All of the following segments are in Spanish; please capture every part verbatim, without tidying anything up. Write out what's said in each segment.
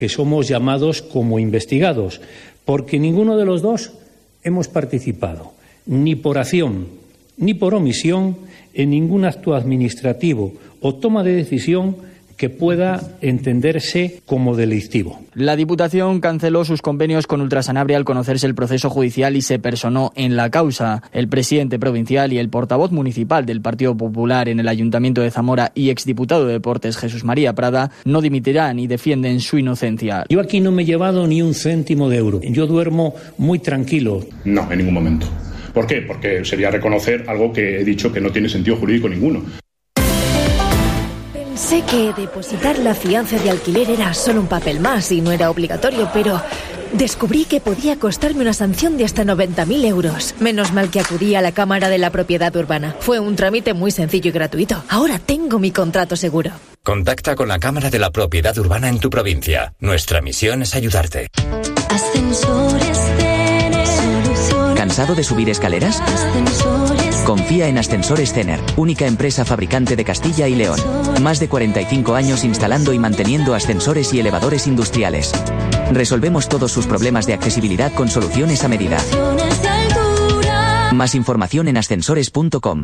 que somos llamados como investigados, porque ninguno de los dos hemos participado, ni por acción ni por omisión, en ningún acto administrativo o toma de decisión que pueda entenderse como delictivo. La Diputación canceló sus convenios con Ultrasanabria al conocerse el proceso judicial y se personó en la causa. El presidente provincial y el portavoz municipal del Partido Popular en el Ayuntamiento de Zamora y exdiputado de Deportes Jesús María Prada no dimitirán y defienden su inocencia. Yo aquí no me he llevado ni un céntimo de euro. Yo duermo muy tranquilo. No, en ningún momento. ¿Por qué? Porque sería reconocer algo que he dicho que no tiene sentido jurídico ninguno. Sé que depositar la fianza de alquiler era solo un papel más y no era obligatorio, pero descubrí que podía costarme una sanción de hasta noventa mil euros. Menos mal que acudí a la Cámara de la Propiedad Urbana. Fue un trámite muy sencillo y gratuito. Ahora tengo mi contrato seguro. Contacta con la Cámara de la Propiedad Urbana en tu provincia. Nuestra misión es ayudarte. Ascensores Cener. ¿Cansado de subir escaleras? Ascensores. Confía en Ascensores Cener, única empresa fabricante de Castilla y León. Más de cuarenta y cinco años instalando y manteniendo ascensores y elevadores industriales. Resolvemos todos sus problemas de accesibilidad con soluciones a medida. Más información en ascensores punto com.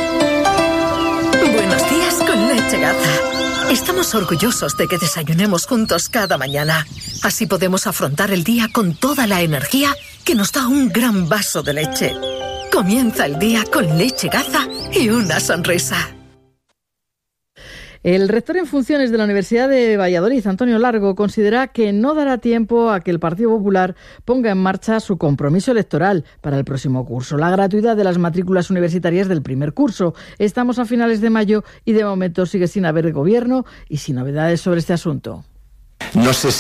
Buenos días con Leche Gaza. Estamos orgullosos de que desayunemos juntos cada mañana. Así podemos afrontar el día con toda la energía que nos da un gran vaso de leche. Comienza el día con Leche Gaza y una sonrisa. El rector en funciones de la Universidad de Valladolid, Antonio Largo, considera que no dará tiempo a que el Partido Popular ponga en marcha su compromiso electoral para el próximo curso, la gratuidad de las matrículas universitarias del primer curso. Estamos a finales de mayo y de momento sigue sin haber gobierno y sin novedades sobre este asunto. No sé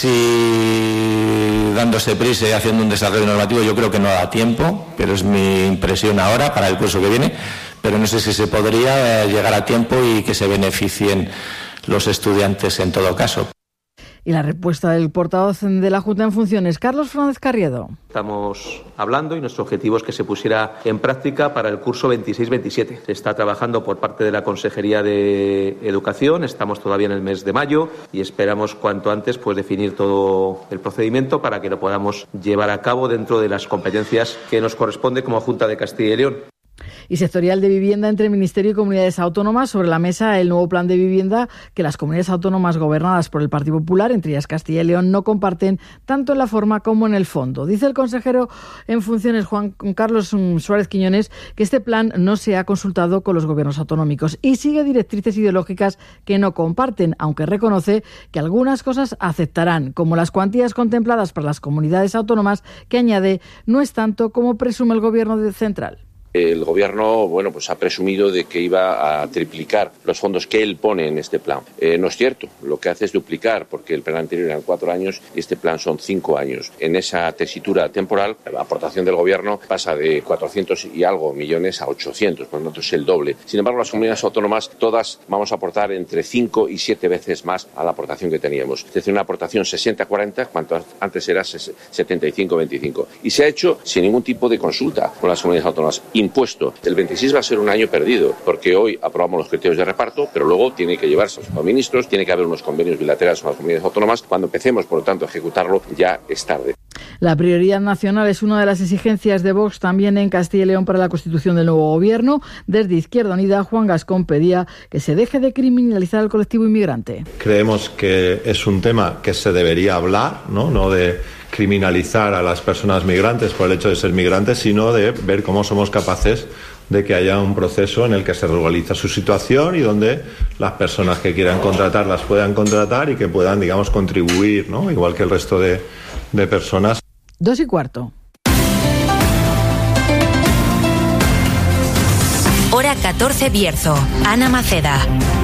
si dándose prisa y haciendo un desarrollo normativo, yo creo que no da tiempo, pero es mi impresión ahora para el curso que viene, pero no sé si se podría llegar a tiempo y que se beneficien los estudiantes en todo caso. Y la respuesta del portavoz de la Junta en funciones, Carlos Fernández Carriedo. Estamos hablando y nuestro objetivo es que se pusiera en práctica para el curso veintiséis veintisiete. Se está trabajando por parte de la Consejería de Educación, estamos todavía en el mes de mayo y esperamos cuanto antes pues definir todo el procedimiento para que lo podamos llevar a cabo dentro de las competencias que nos corresponde como Junta de Castilla y León. Y sectorial de vivienda entre Ministerio y Comunidades Autónomas. Sobre la mesa el nuevo plan de vivienda que las comunidades autónomas gobernadas por el Partido Popular, entre ellas Castilla y León, no comparten tanto en la forma como en el fondo. Dice el consejero en funciones Juan Carlos Suárez Quiñones que este plan no se ha consultado con los gobiernos autonómicos y sigue directrices ideológicas que no comparten, aunque reconoce que algunas cosas aceptarán, como las cuantías contempladas para las comunidades autónomas, que añade no es tanto como presume el gobierno central. El Gobierno, bueno, pues ha presumido de que iba a triplicar los fondos que él pone en este plan. Eh, no es cierto, lo que hace es duplicar, porque el plan anterior eran cuatro años y este plan son cinco años. En esa tesitura temporal, la aportación del Gobierno pasa de cuatrocientos y algo millones a ochocientos, por lo tanto es el doble. Sin embargo, las comunidades autónomas, todas vamos a aportar entre cinco y siete veces más a la aportación que teníamos. Es decir, una aportación sesenta cuarenta, cuanto antes era setenta y cinco veinticinco. Y se ha hecho sin ningún tipo de consulta con las comunidades autónomas. Impuesto. El veintiséis va a ser un año perdido, porque hoy aprobamos los criterios de reparto, pero luego tiene que llevarse a los ministros, tiene que haber unos convenios bilaterales con las comunidades autónomas. Cuando empecemos, por lo tanto, a ejecutarlo, ya es tarde. La prioridad nacional es una de las exigencias de Vox también en Castilla y León para la constitución del nuevo gobierno. Desde Izquierda Unida, Juan Gascón pedía que se deje de criminalizar al colectivo inmigrante. Creemos que es un tema que se debería hablar, ¿no? No de criminalizar a las personas migrantes por el hecho de ser migrantes, sino de ver cómo somos capaces de que haya un proceso en el que se regulariza su situación y donde las personas que quieran contratar las puedan contratar y que puedan, digamos, contribuir, ¿no? Igual que el resto de, de personas. Dos y cuarto. Hora catorce Bierzo. Ana Maceda.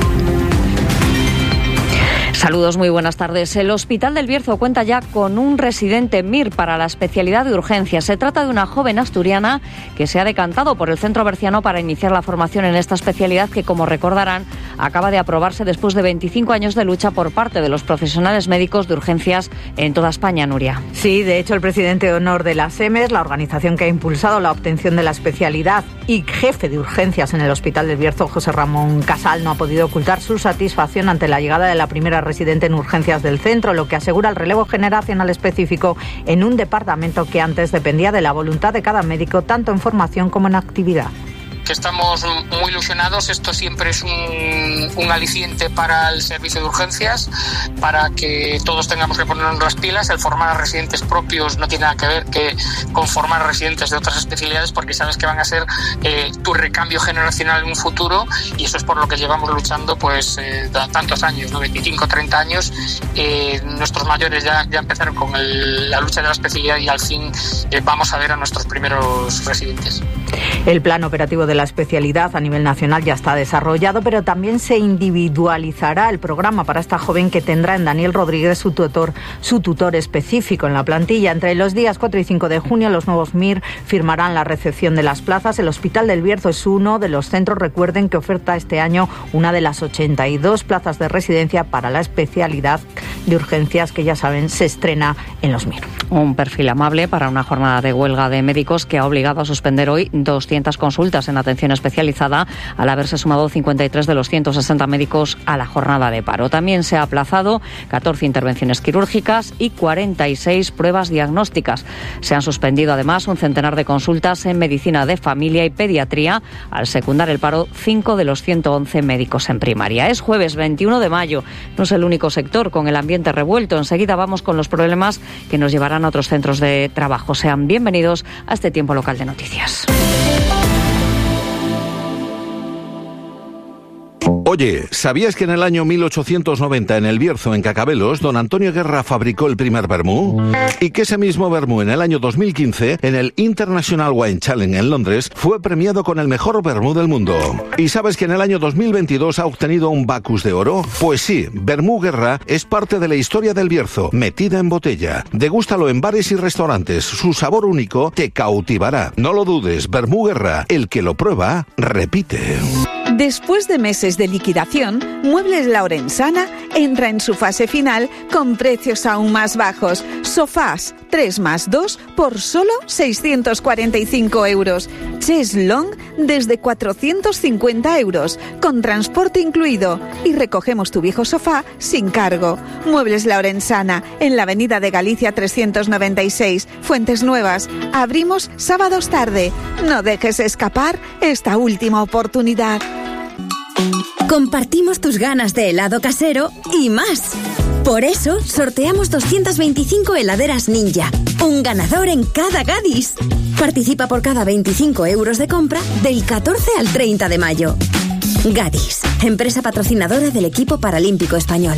Saludos, muy buenas tardes. El Hospital del Bierzo cuenta ya con un residente M I R para la especialidad de urgencias. Se trata de una joven asturiana que se ha decantado por el Centro Berciano para iniciar la formación en esta especialidad que, como recordarán, acaba de aprobarse después de veinticinco años de lucha por parte de los profesionales médicos de urgencias en toda España, Nuria. Sí, de hecho, el presidente de honor de la SEMES, la organización que ha impulsado la obtención de la especialidad y jefe de urgencias en el Hospital del Bierzo, José Ramón Casal, no ha podido ocultar su satisfacción ante la llegada de la primera residente en urgencias del centro, lo que asegura el relevo generacional específico en un departamento que antes dependía de la voluntad de cada médico, tanto en formación como en actividad. Que estamos muy ilusionados, esto siempre es un, un aliciente para el servicio de urgencias, para que todos tengamos que ponernos las pilas. El formar a residentes propios no tiene nada que ver que con formar a residentes de otras especialidades, porque sabes que van a ser eh, tu recambio generacional en un futuro, y eso es por lo que llevamos luchando pues eh, tantos años, ¿no? veinticinco, treinta años. Eh, nuestros mayores ya, ya empezaron con el, la lucha de la especialidad y al fin eh, vamos a ver a nuestros primeros residentes. El plan operativo de la especialidad a nivel nacional ya está desarrollado, pero también se individualizará el programa para esta joven, que tendrá en Daniel Rodríguez su tutor, su tutor específico en la plantilla. Entre los días cuatro y cinco de junio, los nuevos M I R firmarán la recepción de las plazas. El Hospital del Bierzo es uno de los centros, recuerden, que oferta este año una de las ochenta y dos plazas de residencia para la especialidad de urgencias, que ya saben, se estrena en los M I R. Un perfil amable para una jornada de huelga de médicos que ha obligado a suspender hoy doscientas consultas en atención especializada, al haberse sumado cincuenta y tres de los ciento sesenta médicos a la jornada de paro. También se ha aplazado catorce intervenciones quirúrgicas y cuarenta y seis pruebas diagnósticas. Se han suspendido además un centenar de consultas en medicina de familia y pediatría, al secundar el paro cinco de los ciento once médicos en primaria. Es jueves veintiuno de mayo. No es el único sector con el ambiente revuelto. Enseguida vamos con los problemas que nos llevarán a otros centros de trabajo. Sean bienvenidos a este tiempo local de noticias. Oye, ¿sabías que en el año mil ochocientos noventa en el Bierzo, en Cacabelos, don Antonio Guerra fabricó el primer vermú? Y que ese mismo vermú en el año dos mil quince, en el International Wine Challenge en Londres, fue premiado con el mejor vermú del mundo. ¿Y sabes que en el año dos mil veintidós ha obtenido un Bacus de oro? Pues sí, Vermú Guerra es parte de la historia del Bierzo, metida en botella. Degústalo en bares y restaurantes, su sabor único te cautivará. No lo dudes, Vermú Guerra, el que lo prueba, repite. Después de meses de liquidación, Muebles La Orensana entra en su fase final con precios aún más bajos. Sofás tres más dos por solo seiscientos cuarenta y cinco euros. Cheslong desde cuatrocientos cincuenta euros, con transporte incluido. Y recogemos tu viejo sofá sin cargo. Muebles La Orensana, en la avenida de Galicia trescientos noventa y seis, Fuentes Nuevas. Abrimos sábados tarde. No dejes escapar esta última oportunidad. Compartimos tus ganas de helado casero y más. Por eso sorteamos doscientas veinticinco heladeras Ninja, un ganador en cada Gadis. Participa por cada veinticinco euros de compra del catorce al treinta de mayo. Gadis, empresa patrocinadora del equipo paralímpico español.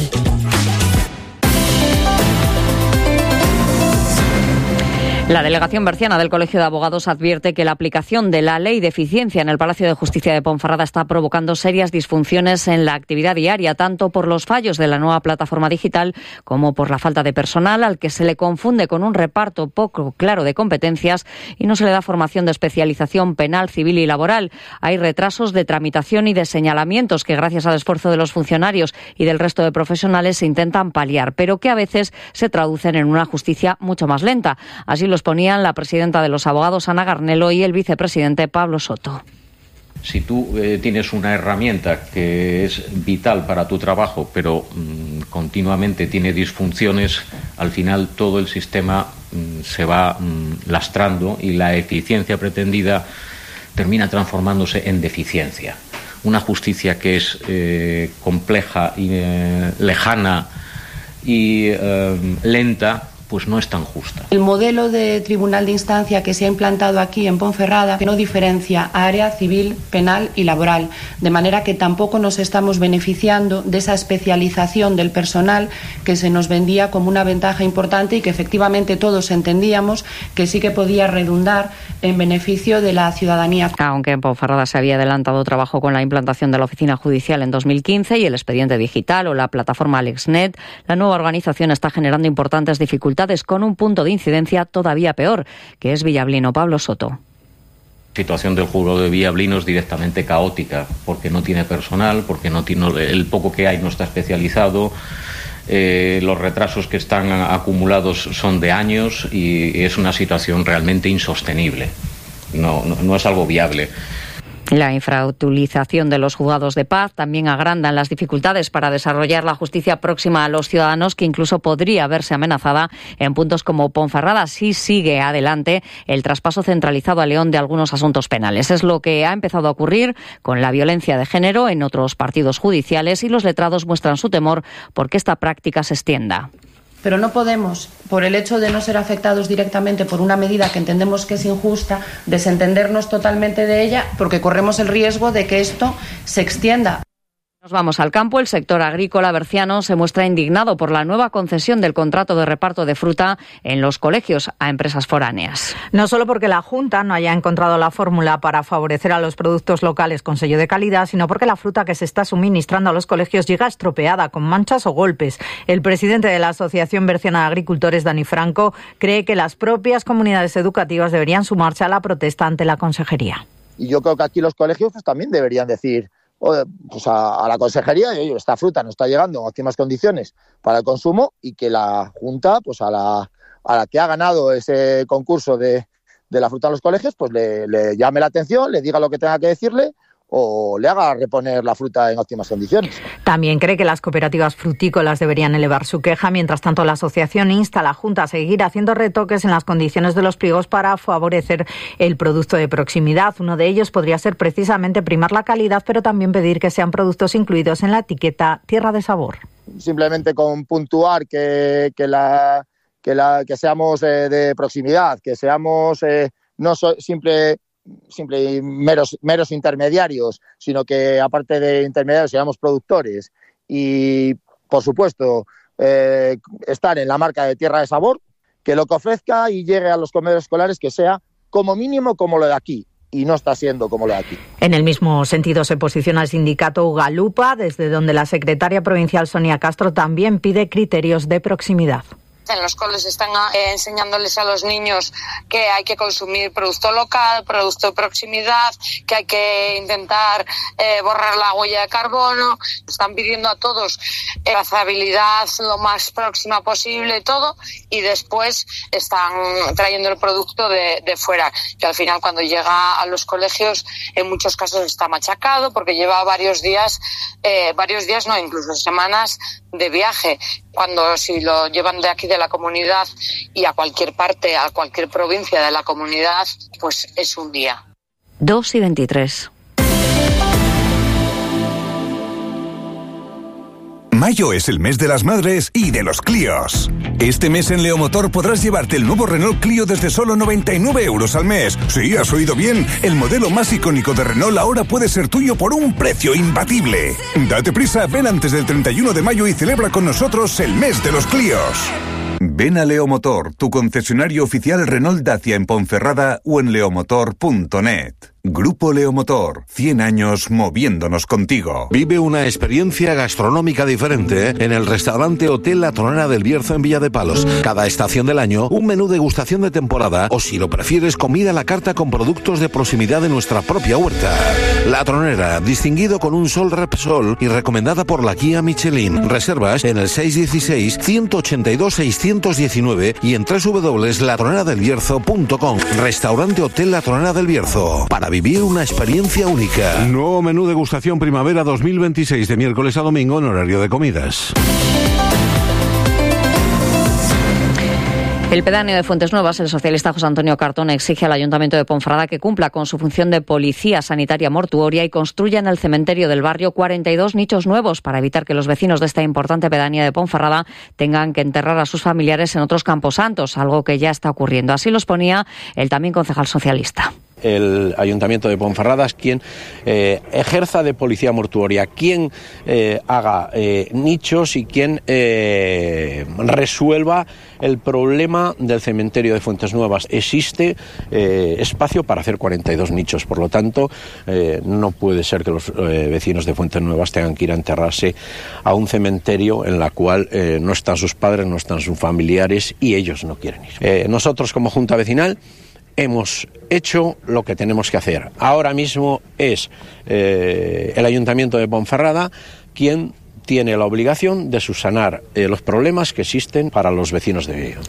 La delegación berciana del Colegio de Abogados advierte que la aplicación de la ley de eficiencia en el Palacio de Justicia de Ponferrada está provocando serias disfunciones en la actividad diaria, tanto por los fallos de la nueva plataforma digital como por la falta de personal, al que se le confunde con un reparto poco claro de competencias y no se le da formación de especialización penal, civil y laboral. Hay retrasos de tramitación y de señalamientos que, gracias al esfuerzo de los funcionarios y del resto de profesionales, se intentan paliar, pero que a veces se traducen en una justicia mucho más lenta. Así lo ponían la presidenta de los abogados, Ana Garnelo, y el vicepresidente, Pablo Soto. Si tú eh, tienes una herramienta que es vital para tu trabajo, pero mmm, continuamente tiene disfunciones, al final todo el sistema mmm, se va mmm, lastrando y la eficiencia pretendida termina transformándose en deficiencia. Una justicia que es eh, compleja y eh, lejana y eh, lenta, pues no es tan justa. El modelo de tribunal de instancia que se ha implantado aquí en Ponferrada no diferencia área civil, penal y laboral, de manera que tampoco nos estamos beneficiando de esa especialización del personal que se nos vendía como una ventaja importante y que efectivamente todos entendíamos que sí que podía redundar en beneficio de la ciudadanía. Aunque en Ponferrada se había adelantado trabajo con la implantación de la oficina judicial en dos mil quince y el expediente digital o la plataforma AlexNet, la nueva organización está generando importantes dificultades, con un punto de incidencia todavía peor, que es Villablino. Pablo Soto. La situación del juzgado de Villablino es directamente caótica, porque no tiene personal, porque no tiene, el poco que hay no está especializado, eh, los retrasos que están acumulados son de años y es una situación realmente insostenible. No, no, no es algo viable. La infrautilización de los juzgados de paz también agrandan las dificultades para desarrollar la justicia próxima a los ciudadanos, que incluso podría verse amenazada en puntos como Ponferrada si sigue adelante el traspaso centralizado a León de algunos asuntos penales. Es lo que ha empezado a ocurrir con la violencia de género en otros partidos judiciales, y los letrados muestran su temor porque esta práctica se extienda. Pero no podemos, por el hecho de no ser afectados directamente por una medida que entendemos que es injusta, desentendernos totalmente de ella, porque corremos el riesgo de que esto se extienda. Nos vamos al campo. El sector agrícola berciano se muestra indignado por la nueva concesión del contrato de reparto de fruta en los colegios a empresas foráneas. No solo porque la Junta no haya encontrado la fórmula para favorecer a los productos locales con sello de calidad, sino porque la fruta que se está suministrando a los colegios llega estropeada, con manchas o golpes. El presidente de la Asociación Berciana de Agricultores, Dani Franco, cree que las propias comunidades educativas deberían sumarse a la protesta ante la consejería. Y yo creo que aquí los colegios pues, también deberían decir pues a, a la consejería, oye, esta fruta no está llegando en óptimas condiciones para el consumo, y que la Junta, pues a la, a la que ha ganado ese concurso de, de la fruta en los colegios, pues le, le llame la atención, le diga lo que tenga que decirle, o le haga reponer la fruta en óptimas condiciones. También cree que las cooperativas frutícolas deberían elevar su queja. Mientras tanto, la asociación insta a la Junta a seguir haciendo retoques en las condiciones de los pliegos para favorecer el producto de proximidad. Uno de ellos podría ser precisamente primar la calidad, pero también pedir que sean productos incluidos en la etiqueta Tierra de Sabor. Simplemente con puntuar que, que, la, que, la, que seamos eh, de proximidad, que seamos eh, no so, simple... simple meros meros intermediarios, sino que aparte de intermediarios seamos productores, y por supuesto eh, estar en la marca de Tierra de Sabor, que lo que ofrezca y llegue a los comedores escolares que sea como mínimo como lo de aquí, y no está siendo como lo de aquí. En el mismo sentido se posiciona el sindicato Ugalupa, desde donde la secretaria provincial Sonia Castro también pide criterios de proximidad. En los coles están eh, enseñándoles a los niños que hay que consumir producto local, producto de proximidad, que hay que intentar eh, borrar la huella de carbono. Están pidiendo a todos eh, trazabilidad lo más próxima posible y todo, y después están trayendo el producto de, de fuera, que al final cuando llega a los colegios en muchos casos está machacado porque lleva varios días, eh, varios días no, incluso semanas de viaje, cuando si lo llevan de aquí de la comunidad y a cualquier parte, a cualquier provincia de la comunidad, pues es un día. dos y veintitrés. Mayo es el mes de las madres y de los Clios. Este mes en Leomotor podrás llevarte el nuevo Renault Clio desde solo noventa y nueve euros al mes. Sí, has oído bien. El modelo más icónico de Renault ahora puede ser tuyo por un precio imbatible. Date prisa, ven antes del treinta y uno de mayo y celebra con nosotros el mes de los Clios. Ven a Leomotor, tu concesionario oficial Renault Dacia en Ponferrada o en leomotor punto net. Grupo Leomotor, cien años moviéndonos contigo. Vive una experiencia gastronómica diferente en el restaurante Hotel La Tronera del Bierzo en Villa de Palos. Cada estación del año, un menú degustación de temporada, o si lo prefieres, comida a la carta con productos de proximidad de nuestra propia huerta. La Tronera, distinguido con un Sol Repsol y recomendada por la guía Michelin. Reservas en el seis uno seis, uno ocho dos, seis uno nueve y en doble u doble u doble u punto la tronera del bierzo punto com. Restaurante Hotel La Tronera del Bierzo. Para vivir una experiencia única. Nuevo menú degustación primavera dos mil veintiséis de miércoles a domingo en horario de comidas. El pedáneo de Fuentes Nuevas, el socialista José Antonio Cartón, exige al Ayuntamiento de Ponferrada que cumpla con su función de policía sanitaria mortuoria y construya en el cementerio del barrio cuarenta y dos nichos nuevos para evitar que los vecinos de esta importante pedanía de Ponferrada tengan que enterrar a sus familiares en otros camposantos, algo que ya está ocurriendo. Así lo exponía el también concejal socialista. El Ayuntamiento de Ponferrada es quien eh, ejerza de policía mortuoria, quien eh, haga eh, nichos y quien eh, resuelva el problema del cementerio de Fuentes Nuevas. Existe eh, espacio para hacer cuarenta y dos nichos, por lo tanto eh, no puede ser que los eh, vecinos de Fuentes Nuevas tengan que ir a enterrarse a un cementerio en la cual eh, no están sus padres, no están sus familiares y ellos no quieren ir. Eh, nosotros como Junta Vecinal hemos hecho lo que tenemos que hacer. Ahora mismo es eh, el Ayuntamiento de Ponferrada quien tiene la obligación de subsanar eh, los problemas que existen para los vecinos de Fuentes.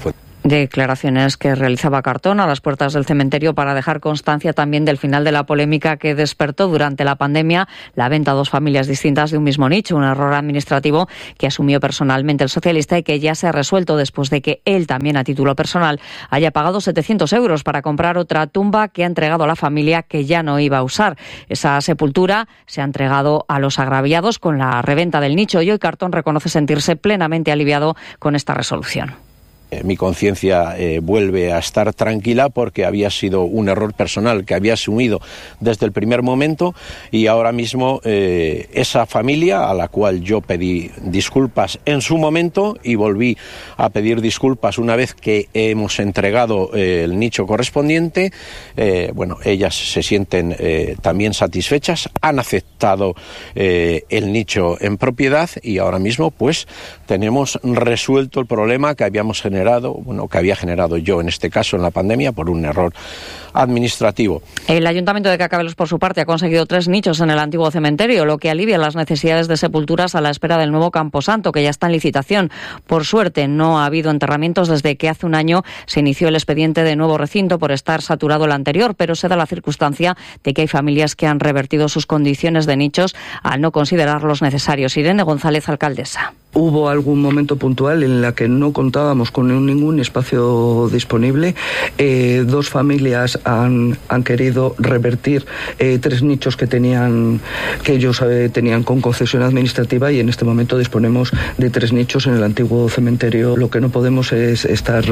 Declaraciones que realizaba Cartón a las puertas del cementerio para dejar constancia también del final de la polémica que despertó durante la pandemia la venta a dos familias distintas de un mismo nicho, un error administrativo que asumió personalmente el socialista y que ya se ha resuelto después de que él, también a título personal, haya pagado setecientos euros para comprar otra tumba que ha entregado a la familia que ya no iba a usar. Esa sepultura se ha entregado a los agraviados con la reventa del nicho y hoy Cartón reconoce sentirse plenamente aliviado con esta resolución. Mi conciencia eh, vuelve a estar tranquila porque había sido un error personal que había asumido desde el primer momento y ahora mismo eh, esa familia a la cual yo pedí disculpas en su momento y volví a pedir disculpas una vez que hemos entregado eh, el nicho correspondiente, eh, bueno, ellas se sienten eh, también satisfechas, han aceptado eh, el nicho en propiedad y ahora mismo pues tenemos resuelto el problema que habíamos generado bueno, que había generado yo en este caso en la pandemia por un error administrativo. El Ayuntamiento de Cacabelos, por su parte, ha conseguido tres nichos en el antiguo cementerio, lo que alivia las necesidades de sepulturas a la espera del nuevo camposanto, que ya está en licitación. Por suerte, no ha habido enterramientos desde que hace un año se inició el expediente de nuevo recinto por estar saturado el anterior, pero se da la circunstancia de que hay familias que han revertido sus condiciones de nichos al no considerarlos necesarios. Irene González, alcaldesa. Hubo algún momento puntual en la que no contábamos con ningún espacio disponible. Eh, dos familias han, han querido revertir eh, tres nichos que tenían que ellos eh, tenían con concesión administrativa y en este momento disponemos de tres nichos en el antiguo cementerio. Lo que no podemos es estar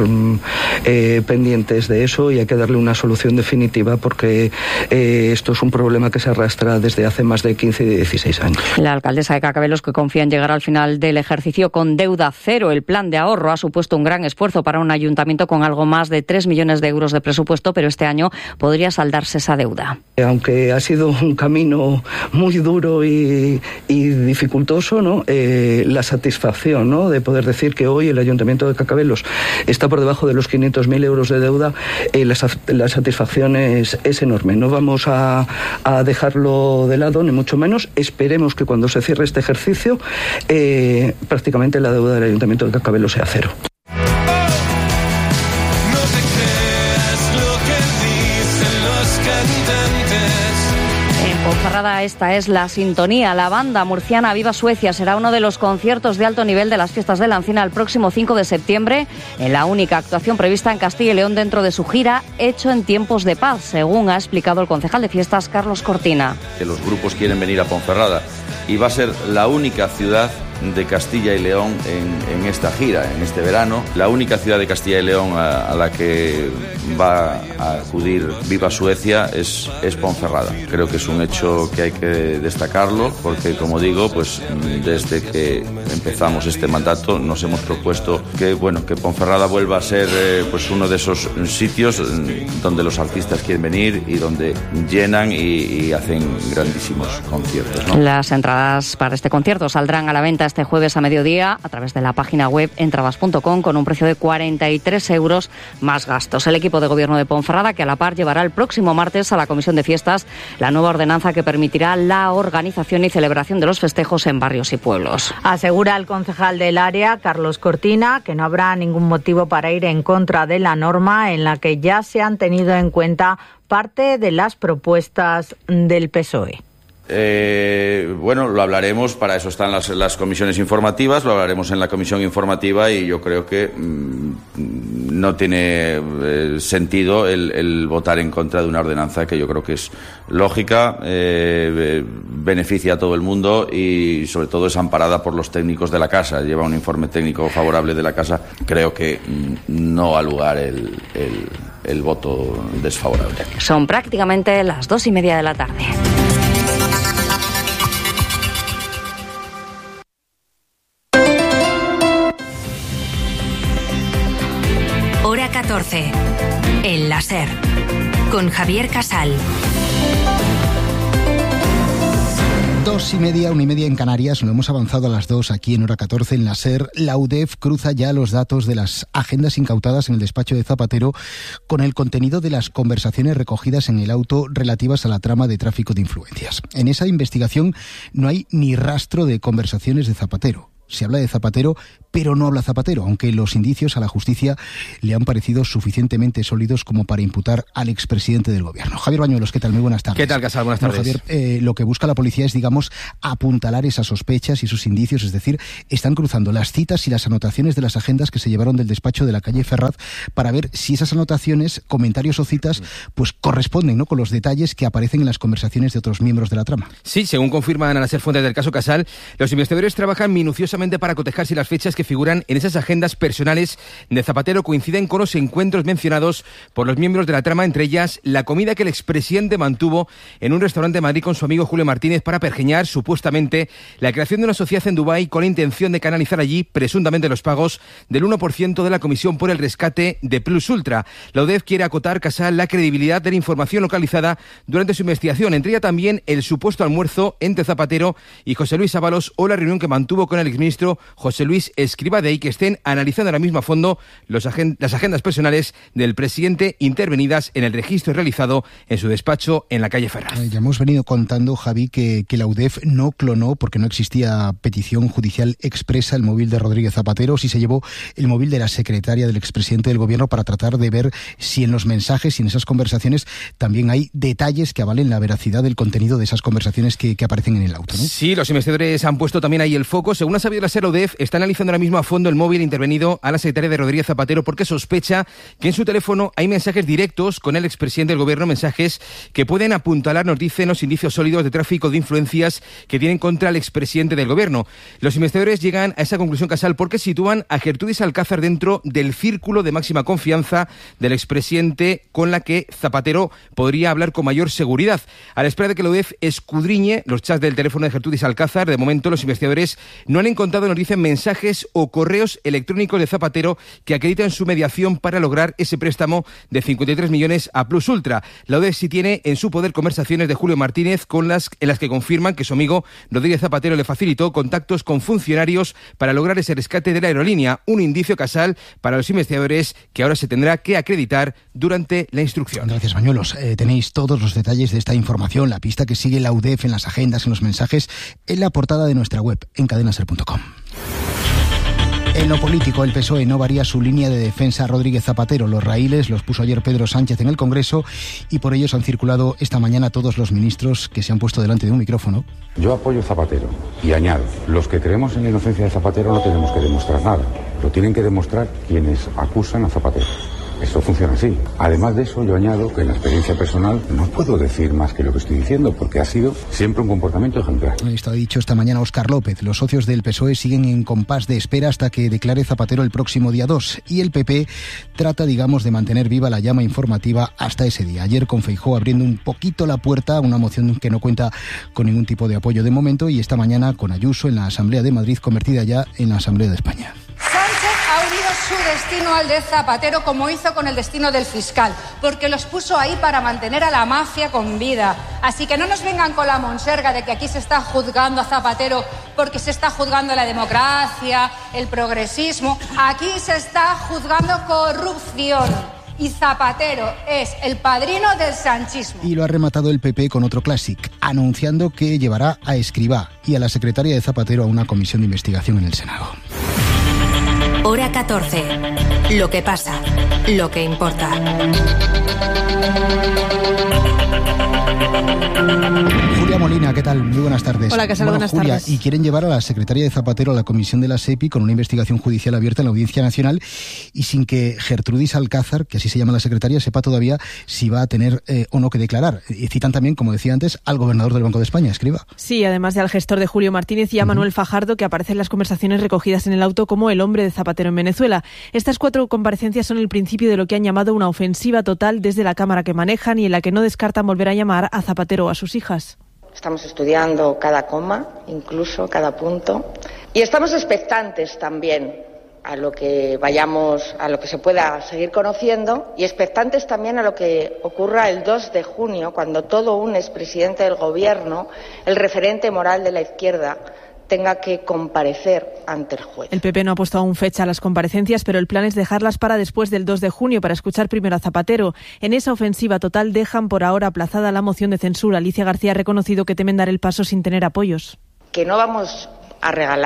eh, pendientes de eso y hay que darle una solución definitiva porque eh, esto es un problema que se arrastra desde hace más de quince y dieciséis años. La alcaldesa de Cacabelos, que confía en llegar al final del ejercicio con deuda cero. El plan de ahorro ha supuesto un gran esfuerzo para un ayuntamiento con algo más de tres millones de euros de presupuesto, pero este año podría saldarse esa deuda. Aunque ha sido un camino muy duro y, y dificultoso, ¿no? Eh, la satisfacción, ¿no? de poder decir que hoy el Ayuntamiento de Cacabelos está por debajo de los quinientos mil euros de deuda, eh, la, la satisfacción es, es enorme. No vamos a, a dejarlo de lado, ni mucho menos. Esperemos que cuando se cierre este ejercicio, eh, prácticamente la deuda del Ayuntamiento de Cacabelos sea cero. Ponferrada, esta es la sintonía. La banda murciana Viva Suecia será uno de los conciertos de alto nivel de las fiestas de la Encina el próximo cinco de septiembre, en la única actuación prevista en Castilla y León dentro de su gira Hecho en tiempos de paz, según ha explicado el concejal de fiestas Carlos Cortina. Que los grupos quieren venir a Ponferrada y va a ser la única ciudad de Castilla y León en, en esta gira, en este verano, la única ciudad de Castilla y León a, a la que va a acudir Viva Suecia es, es Ponferrada. Creo que es un hecho que hay que destacarlo porque, como digo, pues desde que empezamos este mandato nos hemos propuesto que, bueno, que Ponferrada vuelva a ser eh, pues uno de esos sitios donde los artistas quieren venir y donde llenan y, y hacen grandísimos conciertos, ¿no? Las entradas para este concierto saldrán a la venta este jueves a mediodía a través de la página web entradas punto com con un precio de cuarenta y tres euros más gastos. El equipo de gobierno de Ponferrada, que a la par llevará el próximo martes a la Comisión de Fiestas la nueva ordenanza que permitirá la organización y celebración de los festejos en barrios y pueblos. Asegura el concejal del área, Carlos Cortina, que no habrá ningún motivo para ir en contra de la norma en la que ya se han tenido en cuenta parte de las propuestas del P S O E. Eh, bueno, lo hablaremos, para eso están las, las comisiones informativas, lo hablaremos en la comisión informativa y yo creo que mmm, no tiene eh, sentido el, el votar en contra de una ordenanza que yo creo que es lógica, eh, beneficia a todo el mundo y sobre todo es amparada por los técnicos de la casa, lleva un informe técnico favorable de la casa, creo que mmm, no ha lugar el, el, el voto desfavorable. Son prácticamente las dos y media de la tarde. Hora catorce. El láser. Con Javier Casal. Dos y media, una y media en Canarias, lo hemos avanzado a las dos aquí en Hora catorce en la SER. La U D E F cruza ya los datos de las agendas incautadas en el despacho de Zapatero con el contenido de las conversaciones recogidas en el auto relativas a la trama de tráfico de influencias. En esa investigación no hay ni rastro de conversaciones de Zapatero. se habla de Zapatero, pero no habla Zapatero, aunque los indicios a la justicia le han parecido suficientemente sólidos como para imputar al expresidente del gobierno. Javier Bañuelos, ¿qué tal? Muy buenas tardes. ¿Qué tal, Casal? Buenas tardes. Bueno, Javier, eh, lo que busca la policía es, digamos, apuntalar esas sospechas y sus indicios, es decir, están cruzando las citas y las anotaciones de las agendas que se llevaron del despacho de la calle Ferraz para ver si esas anotaciones, comentarios o citas, pues corresponden, ¿no?, con los detalles que aparecen en las conversaciones de otros miembros de la trama. Sí, según confirman a las fuentes del caso Casal, los investigadores trabajan minuciosamente para cotejar si las fechas que figuran en esas agendas personales de Zapatero coinciden con los encuentros mencionados por los miembros de la trama, entre ellas la comida que el expresidente mantuvo en un restaurante de Madrid con su amigo Julio Martínez para pergeñar supuestamente la creación de una sociedad en Dubái con la intención de canalizar allí presuntamente los pagos del uno por ciento de la comisión por el rescate de Plus Ultra. La U D E F quiere acotar, Casal, la credibilidad de la información localizada durante su investigación, entre ella también el supuesto almuerzo entre Zapatero y José Luis Ábalos o la reunión que mantuvo con el exministro José Luis Escrivá, de ahí que estén analizando ahora mismo a fondo los agen- las agendas personales del presidente intervenidas en el registro realizado en su despacho en la calle Ferraz. Ya hemos venido contando, Javi, que, que la U D E F no clonó, porque no existía petición judicial expresa, el móvil de Rodríguez Zapatero, si se llevó el móvil de la secretaria del expresidente del gobierno para tratar de ver si en los mensajes y en esas conversaciones también hay detalles que avalen la veracidad del contenido de esas conversaciones que, que aparecen en el auto, ¿no? Sí, los investigadores han puesto también ahí el foco. Según ha sabido la SER, la U D E F está analizando ahora mismo a fondo el móvil intervenido a la secretaria de Rodríguez Zapatero porque sospecha que en su teléfono hay mensajes directos con el expresidente del gobierno, mensajes que pueden apuntalar, nos dicen, los indicios sólidos de tráfico de influencias que tienen contra el expresidente del gobierno. Los investigadores llegan a esa conclusión, Casal, porque sitúan a Gertrudis Alcázar dentro del círculo de máxima confianza del expresidente con la que Zapatero podría hablar con mayor seguridad. A la espera de que la U D E F escudriñe los chats del teléfono de Gertrudis Alcázar, de momento los investigadores no han encontrado, nos dicen, mensajes o correos electrónicos de Zapatero que acreditan su mediación para lograr ese préstamo de cincuenta y tres millones a Plus Ultra. La U D E F sí tiene en su poder conversaciones de Julio Martínez con las, en las que confirman que su amigo Rodríguez Zapatero le facilitó contactos con funcionarios para lograr ese rescate de la aerolínea, un indicio, Casal, para los investigadores que ahora se tendrá que acreditar durante la instrucción. Gracias, Bañuelos. Eh, tenéis todos los detalles de esta información, la pista que sigue la U D E F en las agendas, en los mensajes, en la portada de nuestra web, en cadena ser punto com. En lo político, el P S O E no varía su línea de defensa a Rodríguez Zapatero. Los raíles los puso ayer Pedro Sánchez en el Congreso y por ellos han circulado esta mañana todos los ministros que se han puesto delante de un micrófono. Yo apoyo a Zapatero y añado, los que creemos en la inocencia de Zapatero no tenemos que demostrar nada. Lo tienen que demostrar quienes acusan a Zapatero. Esto funciona así. Además de eso, yo añado que en la experiencia personal no puedo decir más que lo que estoy diciendo, porque ha sido siempre un comportamiento ejemplar. Esto ha dicho esta mañana Óscar López. Los socios del P S O E siguen en compás de espera hasta que declare Zapatero el próximo día dos. Y el P P trata, digamos, de mantener viva la llama informativa hasta ese día. Ayer con Feijóo abriendo un poquito la puerta a una moción que no cuenta con ningún tipo de apoyo de momento, y esta mañana con Ayuso en la Asamblea de Madrid, convertida ya en la Asamblea de España. Ha unido su destino al de Zapatero, como hizo con el destino del fiscal, porque los puso ahí para mantener a la mafia con vida. Así que no nos vengan con la monserga de que aquí se está juzgando a Zapatero porque se está juzgando la democracia, el progresismo. Aquí se está juzgando corrupción. Y Zapatero es el padrino del sanchismo. Y lo ha rematado el P P con otro clásico, anunciando que llevará a Escrivá y a la secretaria de Zapatero a una comisión de investigación en el Senado. Hora catorce. Lo que pasa, lo que importa. Julia Molina, ¿qué tal? Muy buenas tardes. Hola, Casal, bueno, buenas Julia, tardes. Y quieren llevar a la secretaria de Zapatero a la comisión de la SEPI con una investigación judicial abierta en la Audiencia Nacional y sin que Gertrudis Alcázar, que así se llama la secretaria, sepa todavía si va a tener eh, o no que declarar. Y citan también, como decía antes, al gobernador del Banco de España, Escrivá. Sí, además de al gestor de Julio Martínez y a uh-huh. Manuel Fajardo, que aparece en las conversaciones recogidas en el auto como el hombre de Zapatero en Venezuela. Estas cuatro comparecencias son el principio de lo que han llamado una ofensiva total desde la Cámara que manejan y en la que no descartan volver a llamar a Zapatero o a sus hijas. Estamos estudiando cada coma, incluso cada punto, y estamos expectantes también a lo que vayamos, a lo que se pueda seguir conociendo, y expectantes también a lo que ocurra el dos de junio, cuando todo un expresidente del Gobierno, el referente moral de la izquierda, tenga que comparecer ante el juez. El P P no ha puesto aún fecha a las comparecencias, pero el plan es dejarlas para después del dos de junio para escuchar primero a Zapatero. En esa ofensiva total dejan por ahora aplazada la moción de censura. Alicia García ha reconocido que temen dar el paso sin tener apoyos. Que no vamos a regalar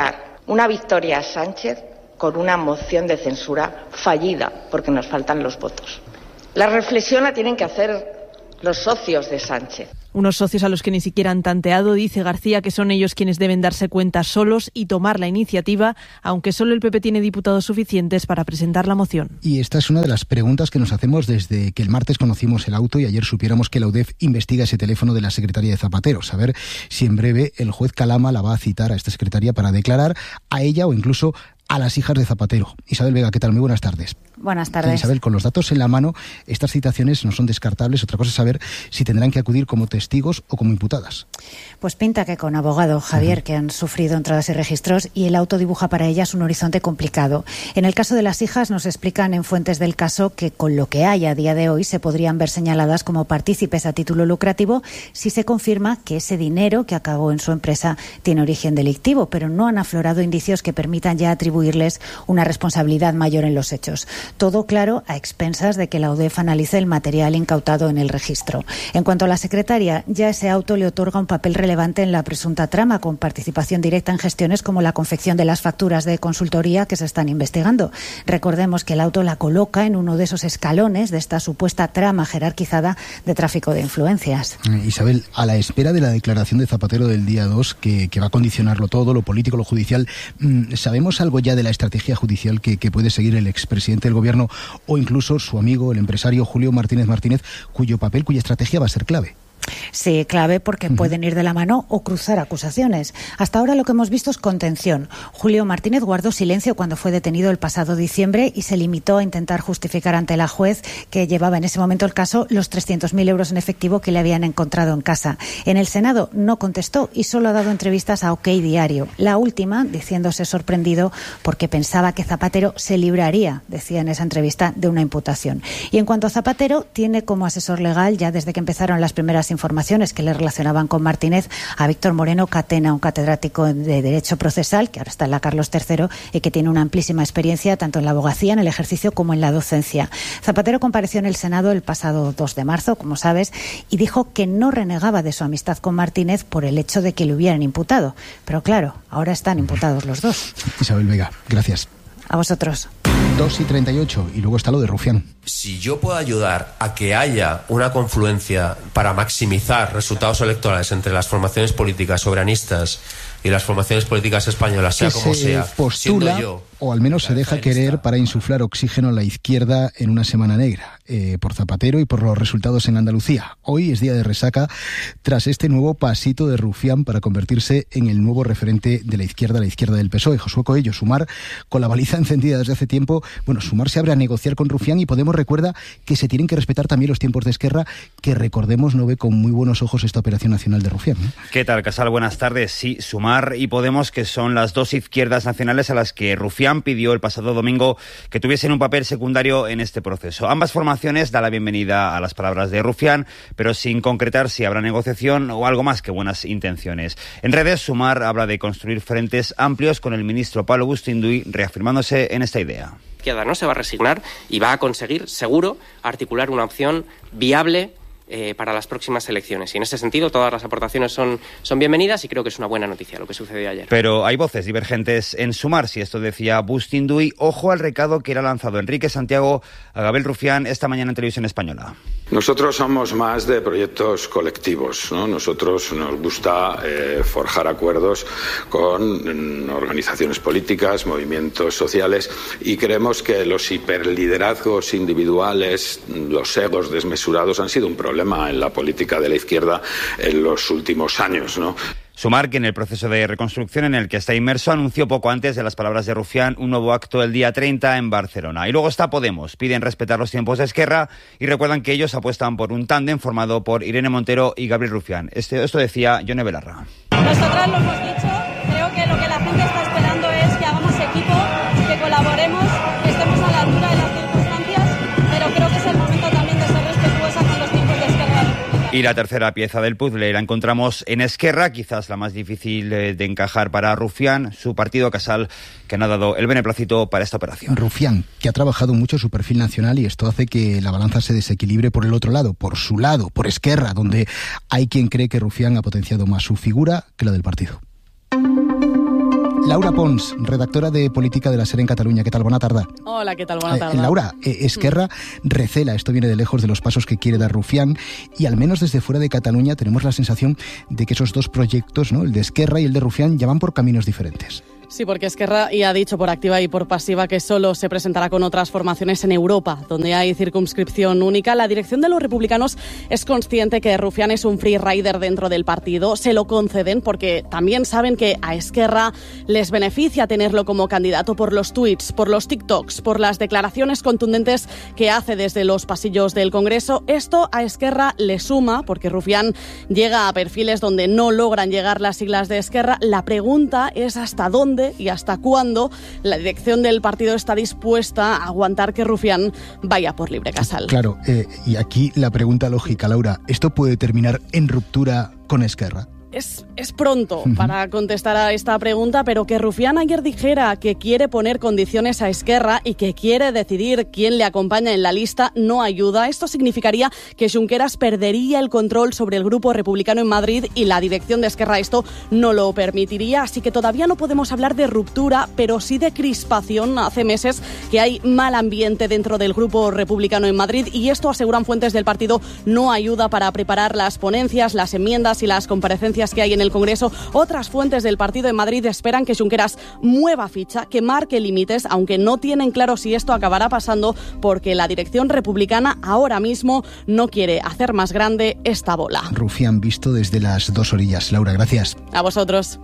Una victoria a Sánchez con una moción de censura fallida, porque nos faltan los votos. La reflexión la tienen que hacer los socios de Sánchez. Unos socios a los que ni siquiera han tanteado, dice García, que son ellos quienes deben darse cuenta solos y tomar la iniciativa, aunque solo el P P tiene diputados suficientes para presentar la moción. Y esta es una de las preguntas que nos hacemos desde que el martes conocimos el auto y ayer supiéramos que la U D E F investiga ese teléfono de la secretaria de Zapatero. Saber si en breve el juez Calama la va a citar a esta secretaria para declarar a ella o incluso a las hijas de Zapatero. Isabel Vega, ¿qué tal? Muy buenas tardes. Buenas tardes. Isabel, con los datos en la mano, estas citaciones no son descartables. Otra cosa es saber si tendrán que acudir como testigos o como imputadas. Pues pinta que con abogado, Javier, uh-huh. que han sufrido entradas y registros, y el auto dibuja para ellas un horizonte complicado. En el caso de las hijas, nos explican en fuentes del caso que con lo que hay a día de hoy se podrían ver señaladas como partícipes a título lucrativo si se confirma que ese dinero que acabó en su empresa tiene origen delictivo, pero no han aflorado indicios que permitan ya atribuirles una responsabilidad mayor en los hechos. Todo claro a expensas de que la U D E F analice el material incautado en el registro. En cuanto a la secretaria, ya ese auto le otorga un papel relevante en la presunta trama, con participación directa en gestiones como la confección de las facturas de consultoría que se están investigando. Recordemos que el auto la coloca en uno de esos escalones de esta supuesta trama jerarquizada de tráfico de influencias. Isabel, a la espera de la declaración de Zapatero del día dos, que, que va a condicionarlo todo, lo político, lo judicial, ¿sabemos algo ya de la estrategia judicial que, que puede seguir el expresidente del Gobierno o incluso su amigo, el empresario Julio Martínez Martínez, cuyo papel, cuya estrategia va a ser clave? Sí, clave, porque uh-huh. pueden ir de la mano o cruzar acusaciones. Hasta ahora lo que hemos visto es contención. Julio Martínez guardó silencio cuando fue detenido el pasado diciembre y se limitó a intentar justificar ante la juez, que llevaba en ese momento el caso, los trescientos mil euros en efectivo que le habían encontrado en casa. En el Senado no contestó y solo ha dado entrevistas a OK Diario. La última, diciéndose sorprendido porque pensaba que Zapatero se libraría, decía en esa entrevista, de una imputación. Y en cuanto a Zapatero, tiene como asesor legal, ya desde que empezaron las primeras informaciones que le relacionaban con Martínez, a Víctor Moreno Catena, un catedrático de Derecho Procesal, que ahora está en la Carlos tercero y que tiene una amplísima experiencia tanto en la abogacía, en el ejercicio, como en la docencia. Zapatero compareció en el Senado el pasado dos de marzo, como sabes, y dijo que no renegaba de su amistad con Martínez por el hecho de que le hubieran imputado. Pero claro, ahora están imputados los dos. Isabel Vega, gracias. A vosotros. dos y treinta y ocho, y luego está lo de Rufián. Si yo puedo ayudar a que haya una confluencia para maximizar resultados electorales entre las formaciones políticas soberanistas y las formaciones políticas españolas, sea que como se sea, postula, yo, o al menos se deja querer para insuflar oxígeno a la izquierda en una semana negra, eh, por Zapatero y por los resultados en Andalucía. Hoy es día de resaca tras este nuevo pasito de Rufián para convertirse en el nuevo referente de la izquierda, la izquierda del P S O E. Josué Coello, Sumar, con la baliza encendida desde hace tiempo, bueno, Sumar se abre a negociar con Rufián y Podemos recuerda que se tienen que respetar también los tiempos de Esquerra, que recordemos no ve con muy buenos ojos esta operación nacional de Rufián, ¿no? ¿Qué tal, Casal? Buenas tardes. Sí, Sumar y Podemos, que son las dos izquierdas nacionales a las que Rufián pidió el pasado domingo que tuviesen un papel secundario en este proceso. Ambas formaciones dan la bienvenida a las palabras de Rufián, pero sin concretar si habrá negociación o algo más que buenas intenciones. En redes, Sumar habla de construir frentes amplios con el ministro Pablo Bustinduy, reafirmándose en esta idea. La izquierda no se va a resignar y va a conseguir, seguro, articular una opción viable eh, para las próximas elecciones. Y en ese sentido, todas las aportaciones son, son bienvenidas y creo que es una buena noticia lo que sucedió ayer. Pero hay voces divergentes en Sumar. Si esto decía Bustinduy, ojo al recado que era lanzado Enrique Santiago a Gabriel Rufián esta mañana en Televisión Española. Nosotros somos más de proyectos colectivos, ¿no? Nosotros nos gusta eh, forjar acuerdos con mm, organizaciones políticas, movimientos sociales, y creemos que los hiperliderazgos individuales, los egos desmesurados han sido un problema en la política de la izquierda en los últimos años, ¿no? Sumar, que en el proceso de reconstrucción en el que está inmerso, anunció poco antes de las palabras de Rufián un nuevo acto el día treinta en Barcelona. Y luego está Podemos. Piden respetar los tiempos de Esquerra y recuerdan que ellos apuestan por un tándem formado por Irene Montero y Gabriel Rufián. Este, esto decía Yone Belarra. Nosotras lo hemos dicho. Creo que lo que la gente está esperando es que hagamos equipo, que colaboremos, que estemos a la altura de las circunstancias, pero creo que es el momento también de ser respetuosa con los tiempos de Esquerra Republicana. Y la tercera pieza del puzzle la encontramos en Esquerra, quizás la más difícil de encajar para Rufián, su partido Casal, que no ha dado el beneplácito para esta operación. Rufián, que ha trabajado mucho su perfil nacional, y esto hace que la balanza se desequilibre por el otro lado, por su lado, por Esquerra, donde hay quien cree que Rufián ha potenciado más su figura que la del partido. Laura Pons, redactora de Política de la SER en Cataluña. ¿Qué tal? Buena tarde. Hola, ¿qué tal? Buena tarde. Eh, Laura, eh, Esquerra recela, esto viene de lejos de los pasos que quiere dar Rufián, y al menos desde fuera de Cataluña tenemos la sensación de que esos dos proyectos, ¿no?, el de Esquerra y el de Rufián, ya van por caminos diferentes. Sí, porque Esquerra ya ha dicho por activa y por pasiva que solo se presentará con otras formaciones en Europa, donde hay circunscripción única. La dirección de los republicanos es consciente que Rufián es un free rider dentro del partido. Se lo conceden porque también saben que a Esquerra les beneficia tenerlo como candidato por los tweets, por los TikToks, por las declaraciones contundentes que hace desde los pasillos del Congreso. Esto a Esquerra le suma porque Rufián llega a perfiles donde no logran llegar las siglas de Esquerra. La pregunta es hasta dónde y hasta cuándo la dirección del partido está dispuesta a aguantar que Rufián vaya por libre casal. Claro, eh, y aquí la pregunta lógica, Laura, ¿esto puede terminar en ruptura con Esquerra? Es, es pronto para contestar a esta pregunta, pero que Rufián ayer dijera que quiere poner condiciones a Esquerra y que quiere decidir quién le acompaña en la lista no ayuda. Esto significaría que Junqueras perdería el control sobre el grupo republicano en Madrid y la dirección de Esquerra esto no lo permitiría. Así que todavía no podemos hablar de ruptura, pero sí de crispación. Hace meses que hay mal ambiente dentro del grupo republicano en Madrid y esto, aseguran fuentes del partido, no ayuda para preparar las ponencias, las enmiendas y las comparecencias que hay en el Congreso. Otras fuentes del partido en Madrid esperan que Junqueras mueva ficha, que marque límites, aunque no tienen claro si esto acabará pasando porque la dirección republicana ahora mismo no quiere hacer más grande esta bola. Rufián visto desde las dos orillas. Laura, gracias. A vosotros.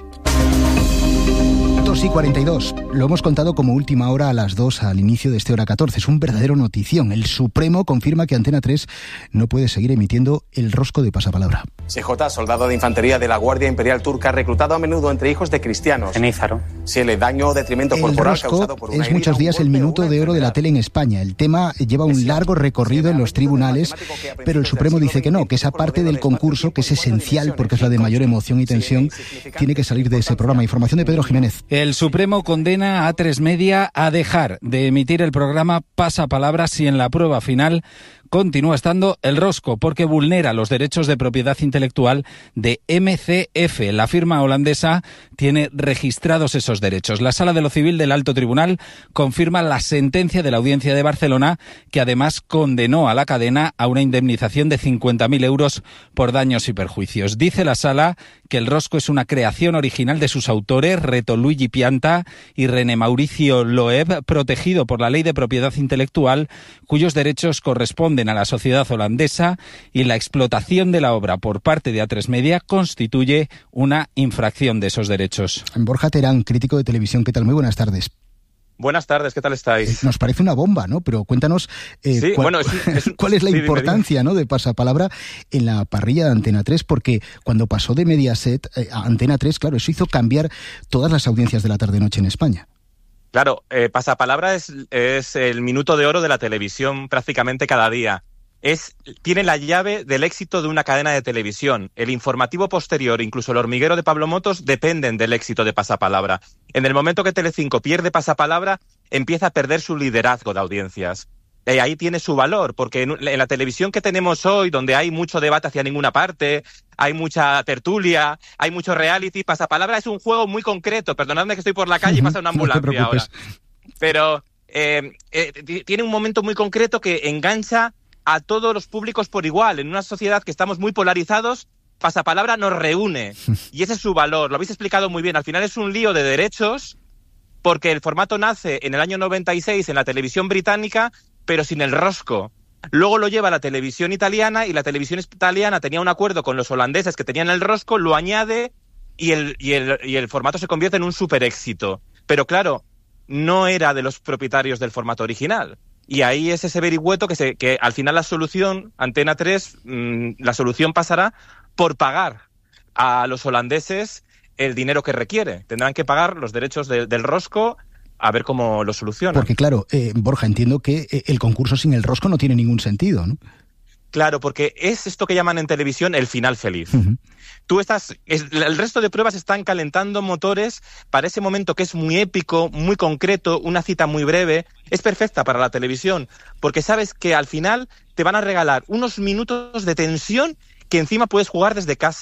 dos y cuarenta y dos. Lo hemos contado como última hora a las dos al inicio de este Hora catorce. Es un verdadero notición. El Supremo confirma que Antena tres no puede seguir emitiendo el rosco de pasapalabra. C J, soldado de infantería de la Guardia Imperial Turca, reclutado a menudo entre hijos de cristianos. En Ízaro. Si el daño o detrimento el corporal rosco causado por una es muchos días el minuto de oro de la tele en España. El tema lleva un largo recorrido en los tribunales, pero el Supremo dice que no, que esa parte del concurso, que es esencial porque es la de mayor emoción y tensión, tiene que salir de ese programa. Información de Pedro Jiménez. El Supremo condena a A tres Media a dejar de emitir el programa Pasapalabra si en la prueba final continúa estando el rosco, porque vulnera los derechos de propiedad intelectual de M C F. La firma holandesa tiene registrados esos derechos. La Sala de lo Civil del Alto Tribunal confirma la sentencia de la Audiencia de Barcelona, que además condenó a la cadena a una indemnización de cincuenta mil euros por daños y perjuicios. Dice la Sala que el rosco es una creación original de sus autores, Reto Luigi Pianta y René Mauricio Loeb, protegido por la Ley de Propiedad Intelectual, cuyos derechos corresponden a la sociedad holandesa, y la explotación de la obra por parte de A tres Media constituye una infracción de esos derechos. Borja Terán, crítico de televisión, ¿qué tal? Muy buenas tardes. Buenas tardes, ¿qué tal estáis? Nos parece una bomba, ¿no? Pero cuéntanos eh, sí, cuál, bueno, es, es, cuál es la sí, importancia, dime, dime. ¿no?, de Pasapalabra en la parrilla de Antena tres, porque cuando pasó de Mediaset eh, a Antena tres, claro, eso hizo cambiar todas las audiencias de la tarde-noche en España. Claro, eh, Pasapalabra es, es el minuto de oro de la televisión prácticamente cada día. Es, tiene la llave del éxito de una cadena de televisión. El informativo posterior, incluso El hormiguero de Pablo Motos, dependen del éxito de Pasapalabra. En el momento que Telecinco pierde Pasapalabra, empieza a perder su liderazgo de audiencias. Y ahí tiene su valor, porque en, en la televisión que tenemos hoy, donde hay mucho debate hacia ninguna parte, hay mucha tertulia, hay mucho reality, Pasapalabra es un juego muy concreto. Perdonadme que estoy por la calle y pasa una ambulancia no ahora. Pero eh, eh, tiene un momento muy concreto que engancha a todos los públicos por igual. En una sociedad que estamos muy polarizados, Pasapalabra nos reúne. Y ese es su valor. Lo habéis explicado muy bien. Al final es un lío de derechos, porque el formato nace en el año noventa y seis en la televisión británica, pero sin el rosco. Luego lo lleva a la televisión italiana, y la televisión italiana tenía un acuerdo con los holandeses que tenían el rosco, lo añade y el, y el, y el formato se convierte en un super éxito. Pero claro, no era de los propietarios del formato original. Y ahí es ese vericueto que, se, que al final la solución, Antena tres, mmm, la solución pasará por pagar a los holandeses el dinero que requiere. Tendrán que pagar los derechos de, del rosco, a ver cómo lo solucionan. Porque claro, eh, Borja, entiendo que eh, el concurso sin el rosco no tiene ningún sentido, ¿no? Claro, porque es esto que llaman en televisión el final feliz. Uh-huh. Tú estás, es, el resto de pruebas están calentando motores para ese momento que es muy épico, muy concreto, una cita muy breve. Es perfecta para la televisión, porque sabes que al final te van a regalar unos minutos de tensión que encima puedes jugar desde casa.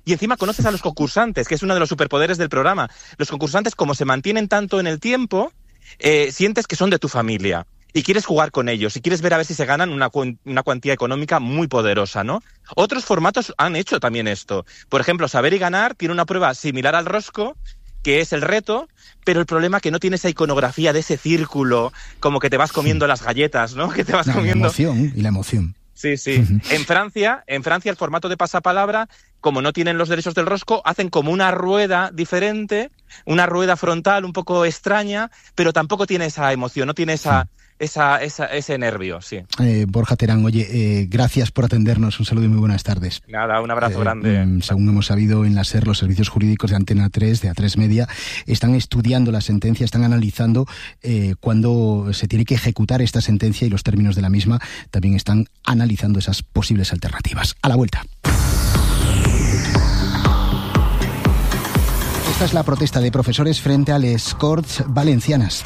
y encima conoces a los concursantes, que es uno de los superpoderes del programa. Los concursantes, como se mantienen tanto en el tiempo, eh, sientes que son de tu familia y quieres jugar con ellos y quieres ver a ver si se ganan una, cu- una cuantía económica muy poderosa, ¿no? Otros formatos han hecho también esto. Por ejemplo, Saber y Ganar tiene una prueba similar al Rosco, que es el reto, pero el problema es que no tiene esa iconografía de ese círculo, como que te vas comiendo las galletas, ¿no? Que te vas No, comiendo... La emoción y la emoción. Sí, sí. En Francia, en Francia el formato de pasapalabra, como no tienen los derechos del Rosco, hacen como una rueda diferente, una rueda frontal un poco extraña, pero tampoco tiene esa emoción, no tiene esa, esa, esa ese nervio, sí. Eh, Borja Terán, oye, eh, gracias por atendernos. Un saludo y muy buenas tardes. Nada, un abrazo Eh, grande. mm, según hemos sabido en la SER, los servicios jurídicos de Antena tres, de A tres Media, están estudiando la sentencia, están analizando eh, cuándo se tiene que ejecutar esta sentencia y los términos de la misma. También están analizando esas posibles alternativas. A la vuelta. Esta es la protesta de profesores frente a les Corts Valencianas.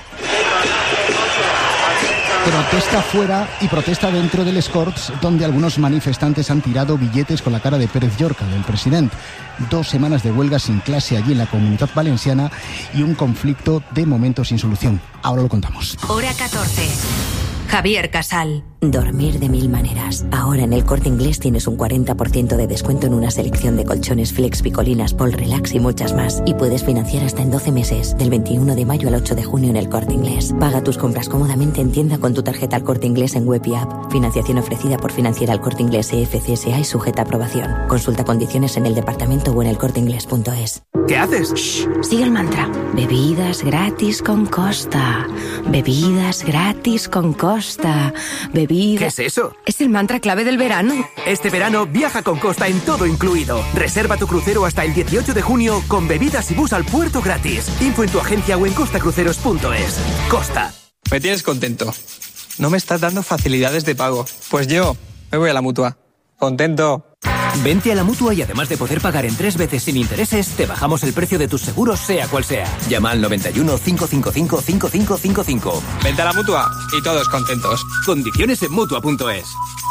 Protesta fuera y protesta dentro del Corts, donde algunos manifestantes han tirado billetes con la cara de Pérez Llorca, del presidente. Dos semanas de huelga sin clase allí en la Comunitat Valenciana y un conflicto de momento sin solución. Ahora lo contamos. Hora catorce. Javier Casal. Dormir de mil maneras. Ahora en el Corte Inglés tienes un cuarenta por ciento de descuento en una selección de colchones Flex, Picolinas, Pol Relax y muchas más. Y puedes financiar hasta en doce meses, del veintiuno de mayo al ocho de junio en el Corte Inglés. Paga tus compras cómodamente en tienda con tu tarjeta al Corte Inglés en web y app. Financiación ofrecida por Financiera al Corte Inglés E F C S A y sujeta a aprobación. Consulta condiciones en el departamento o en el corte inglés punto es. ¿Qué haces? Shh, sigue el mantra. Bebidas gratis con Costa. Bebidas gratis con Costa. Bebidas... ¿Qué es eso? Es el mantra clave del verano. Este verano viaja con Costa en todo incluido. Reserva tu crucero hasta el dieciocho de junio con bebidas y bus al puerto gratis. Info en tu agencia o en costa cruceros punto es. Costa. Me tienes contento. No me estás dando facilidades de pago. Pues yo me voy a la Mutua. Contento. Vente a la Mutua y además de poder pagar en tres veces sin intereses, te bajamos el precio de tus seguros sea cual sea. Llama al noventa y uno, cinco cinco cinco, cinco cinco cinco cinco. Vente a la Mutua y todos contentos. Condiciones en Mutua punto es.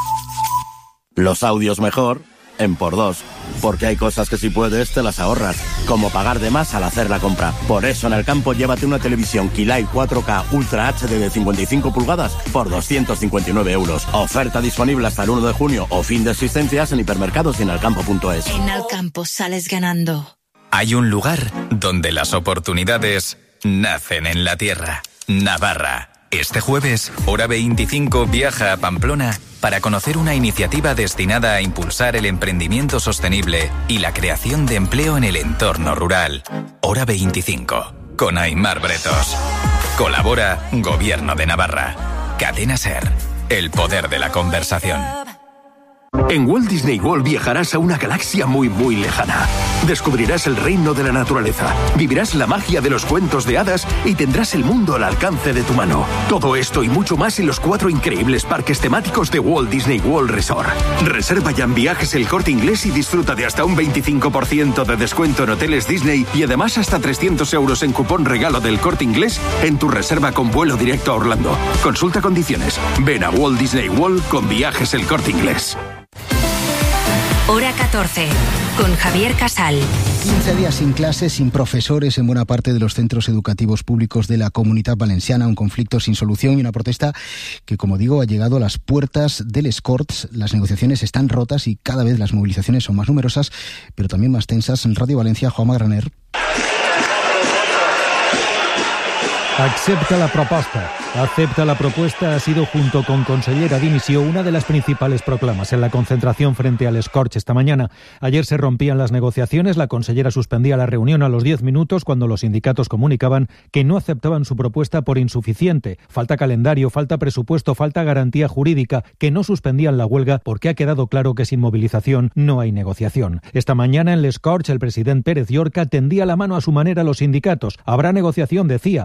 Los audios mejor en por dos. Porque hay cosas que si puedes te las ahorras, como pagar de más al hacer la compra. Por eso en el campo llévate una televisión Kilight cuatro K Ultra H D de cincuenta y cinco pulgadas por doscientos cincuenta y nueve euros. Oferta disponible hasta el uno de junio o fin de existencias en hipermercados y en elcampo punto es. En Alcampo sales ganando. Hay un lugar donde las oportunidades nacen en la tierra. Navarra. Este jueves, Hora veinticinco viaja a Pamplona para conocer una iniciativa destinada a impulsar el emprendimiento sostenible y la creación de empleo en el entorno rural. Hora veinticinco, con Aimar Bretos. Colabora Gobierno de Navarra. Cadena SER, el poder de la conversación. En Walt Disney World viajarás a una galaxia muy muy lejana. Descubrirás el reino de la naturaleza, vivirás la magia de los cuentos de hadas y tendrás el mundo al alcance de tu mano. Todo esto y mucho más en los cuatro increíbles parques temáticos de Walt Disney World Resort. Reserva ya en Viajes El Corte Inglés y disfruta de hasta un veinticinco por ciento de descuento en hoteles Disney y además hasta trescientos euros en cupón regalo del Corte Inglés en tu reserva con vuelo directo a Orlando. Consulta condiciones. Ven a Walt Disney World con Viajes El Corte Inglés. Hora catorce, con Javier Casal. quince días sin clases, sin profesores en buena parte de los centros educativos públicos de la Comunitat Valenciana, un conflicto sin solución y una protesta que, como digo, ha llegado a las puertas del Corts. Las negociaciones están rotas y cada vez las movilizaciones son más numerosas, pero también más tensas. En Radio Valencia, Juanma Graner. Accepta la proposta. Acepta la propuesta ha sido, junto con consellera dimisión, una de las principales proclamas en la concentración frente al Escorch esta mañana. Ayer se rompían las negociaciones, la consellera suspendía la reunión a los diez minutos cuando los sindicatos comunicaban que no aceptaban su propuesta por insuficiente. Falta calendario, falta presupuesto, falta garantía jurídica, que no suspendían la huelga porque ha quedado claro que sin movilización no hay negociación. Esta mañana en el Escorch el presidente Pérez Llorca tendía la mano a su manera a los sindicatos. Habrá negociación, decía, aunque con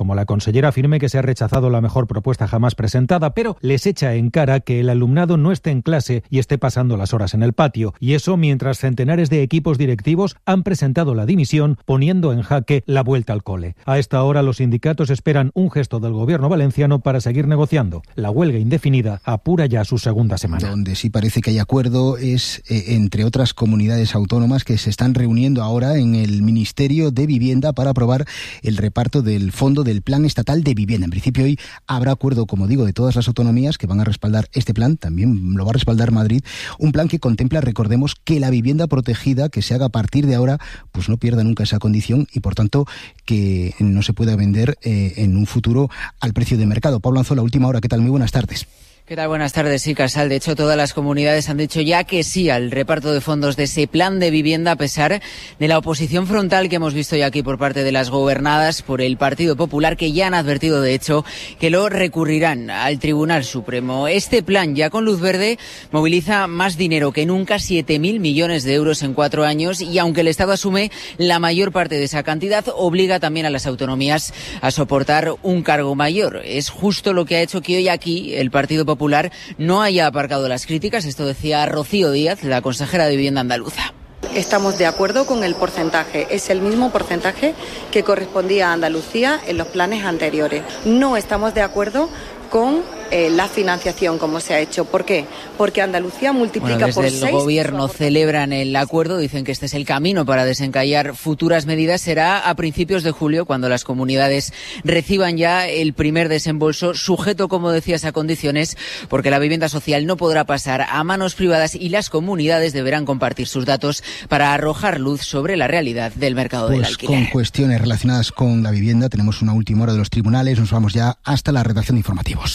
como la consellera afirme que se ha rechazado la mejor propuesta jamás presentada, pero les echa en cara que el alumnado no esté en clase y esté pasando las horas en el patio. Y eso mientras centenares de equipos directivos han presentado la dimisión, poniendo en jaque la vuelta al cole. A esta hora los sindicatos esperan un gesto del gobierno valenciano para seguir negociando. La huelga indefinida apura ya su segunda semana. Donde sí parece que hay acuerdo es eh, entre otras comunidades autónomas que se están reuniendo ahora en el Ministerio de Vivienda para aprobar el reparto del fondo del Plan Estatal de Vivienda. En principio hoy habrá acuerdo, como digo, de todas las autonomías que van a respaldar este plan. También lo va a respaldar Madrid. Un plan que contempla, recordemos, que la vivienda protegida que se haga a partir de ahora pues no pierda nunca esa condición y por tanto que no se pueda vender eh, en un futuro al precio de mercado. Pablo Anzola, última hora. ¿Qué tal? Muy buenas tardes. ¿Qué tal? Buenas tardes, sí, Casal. De hecho, todas las comunidades han dicho ya que sí al reparto de fondos de ese plan de vivienda, a pesar de la oposición frontal que hemos visto ya aquí por parte de las gobernadas por el Partido Popular, que ya han advertido, de hecho, que lo recurrirán al Tribunal Supremo. Este plan, ya con luz verde, moviliza más dinero que nunca, siete mil millones de euros en cuatro años, y aunque el Estado asume la mayor parte de esa cantidad, obliga también a las autonomías a soportar un cargo mayor. Es justo lo que ha hecho que hoy aquí el Partido Popular Popular no haya aparcado las críticas. Esto decía Rocío Díaz, la consejera de Vivienda andaluza. Estamos de acuerdo con el porcentaje. Es el mismo porcentaje que correspondía a Andalucía en los planes anteriores. No estamos de acuerdo con eh, la financiación como se ha hecho. ¿Por qué? Porque Andalucía multiplica bueno, desde por el seis. El gobierno celebran el acuerdo, dicen que este es el camino para desencallar futuras medidas. Será a principios de julio cuando las comunidades reciban ya el primer desembolso, sujeto, como decías, a condiciones, porque la vivienda social no podrá pasar a manos privadas y las comunidades deberán compartir sus datos para arrojar luz sobre la realidad del mercado pues del alquiler. Con cuestiones relacionadas con la vivienda tenemos una última hora de los tribunales. Nos vamos ya hasta la redacción de informativos.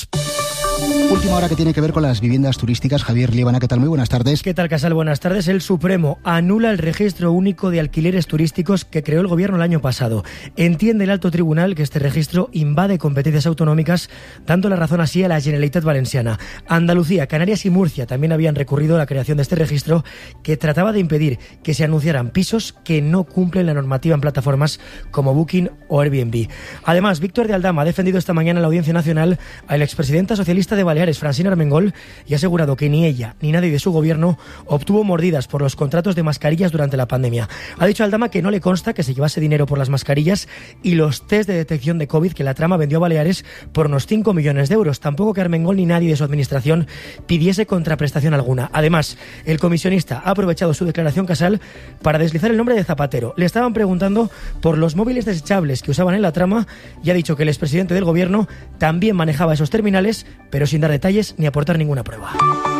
Última hora que tiene que ver con las viviendas turísticas. Javier Liébana, ¿qué tal? Muy buenas tardes. ¿Qué tal, Casal? Buenas tardes. El Supremo anula el registro único de alquileres turísticos que creó el Gobierno el año pasado. Entiende el alto tribunal que este registro invade competencias autonómicas, dando la razón así a la Generalitat Valenciana. Andalucía, Canarias y Murcia también habían recurrido a la creación de este registro que trataba de impedir que se anunciaran pisos que no cumplen la normativa en plataformas como Booking o Airbnb. Además, Víctor de Aldama ha defendido esta mañana en la Audiencia Nacional a la expresidenta socialista de Baleares, Francina Armengol, y ha asegurado que ni ella ni nadie de su gobierno obtuvo mordidas por los contratos de mascarillas durante la pandemia. Ha dicho Aldama que no le consta que se llevase dinero por las mascarillas y los test de detección de COVID que la trama vendió a Baleares por unos cinco millones de euros. Tampoco que Armengol ni nadie de su administración pidiese contraprestación alguna. Además, el comisionista ha aprovechado su declaración, Casal, para deslizar el nombre de Zapatero. Le estaban preguntando por los móviles desechables que usaban en la trama y ha dicho que el expresidente del gobierno también manejaba esos terminales, pero sin dar detalles ni aportar ninguna prueba.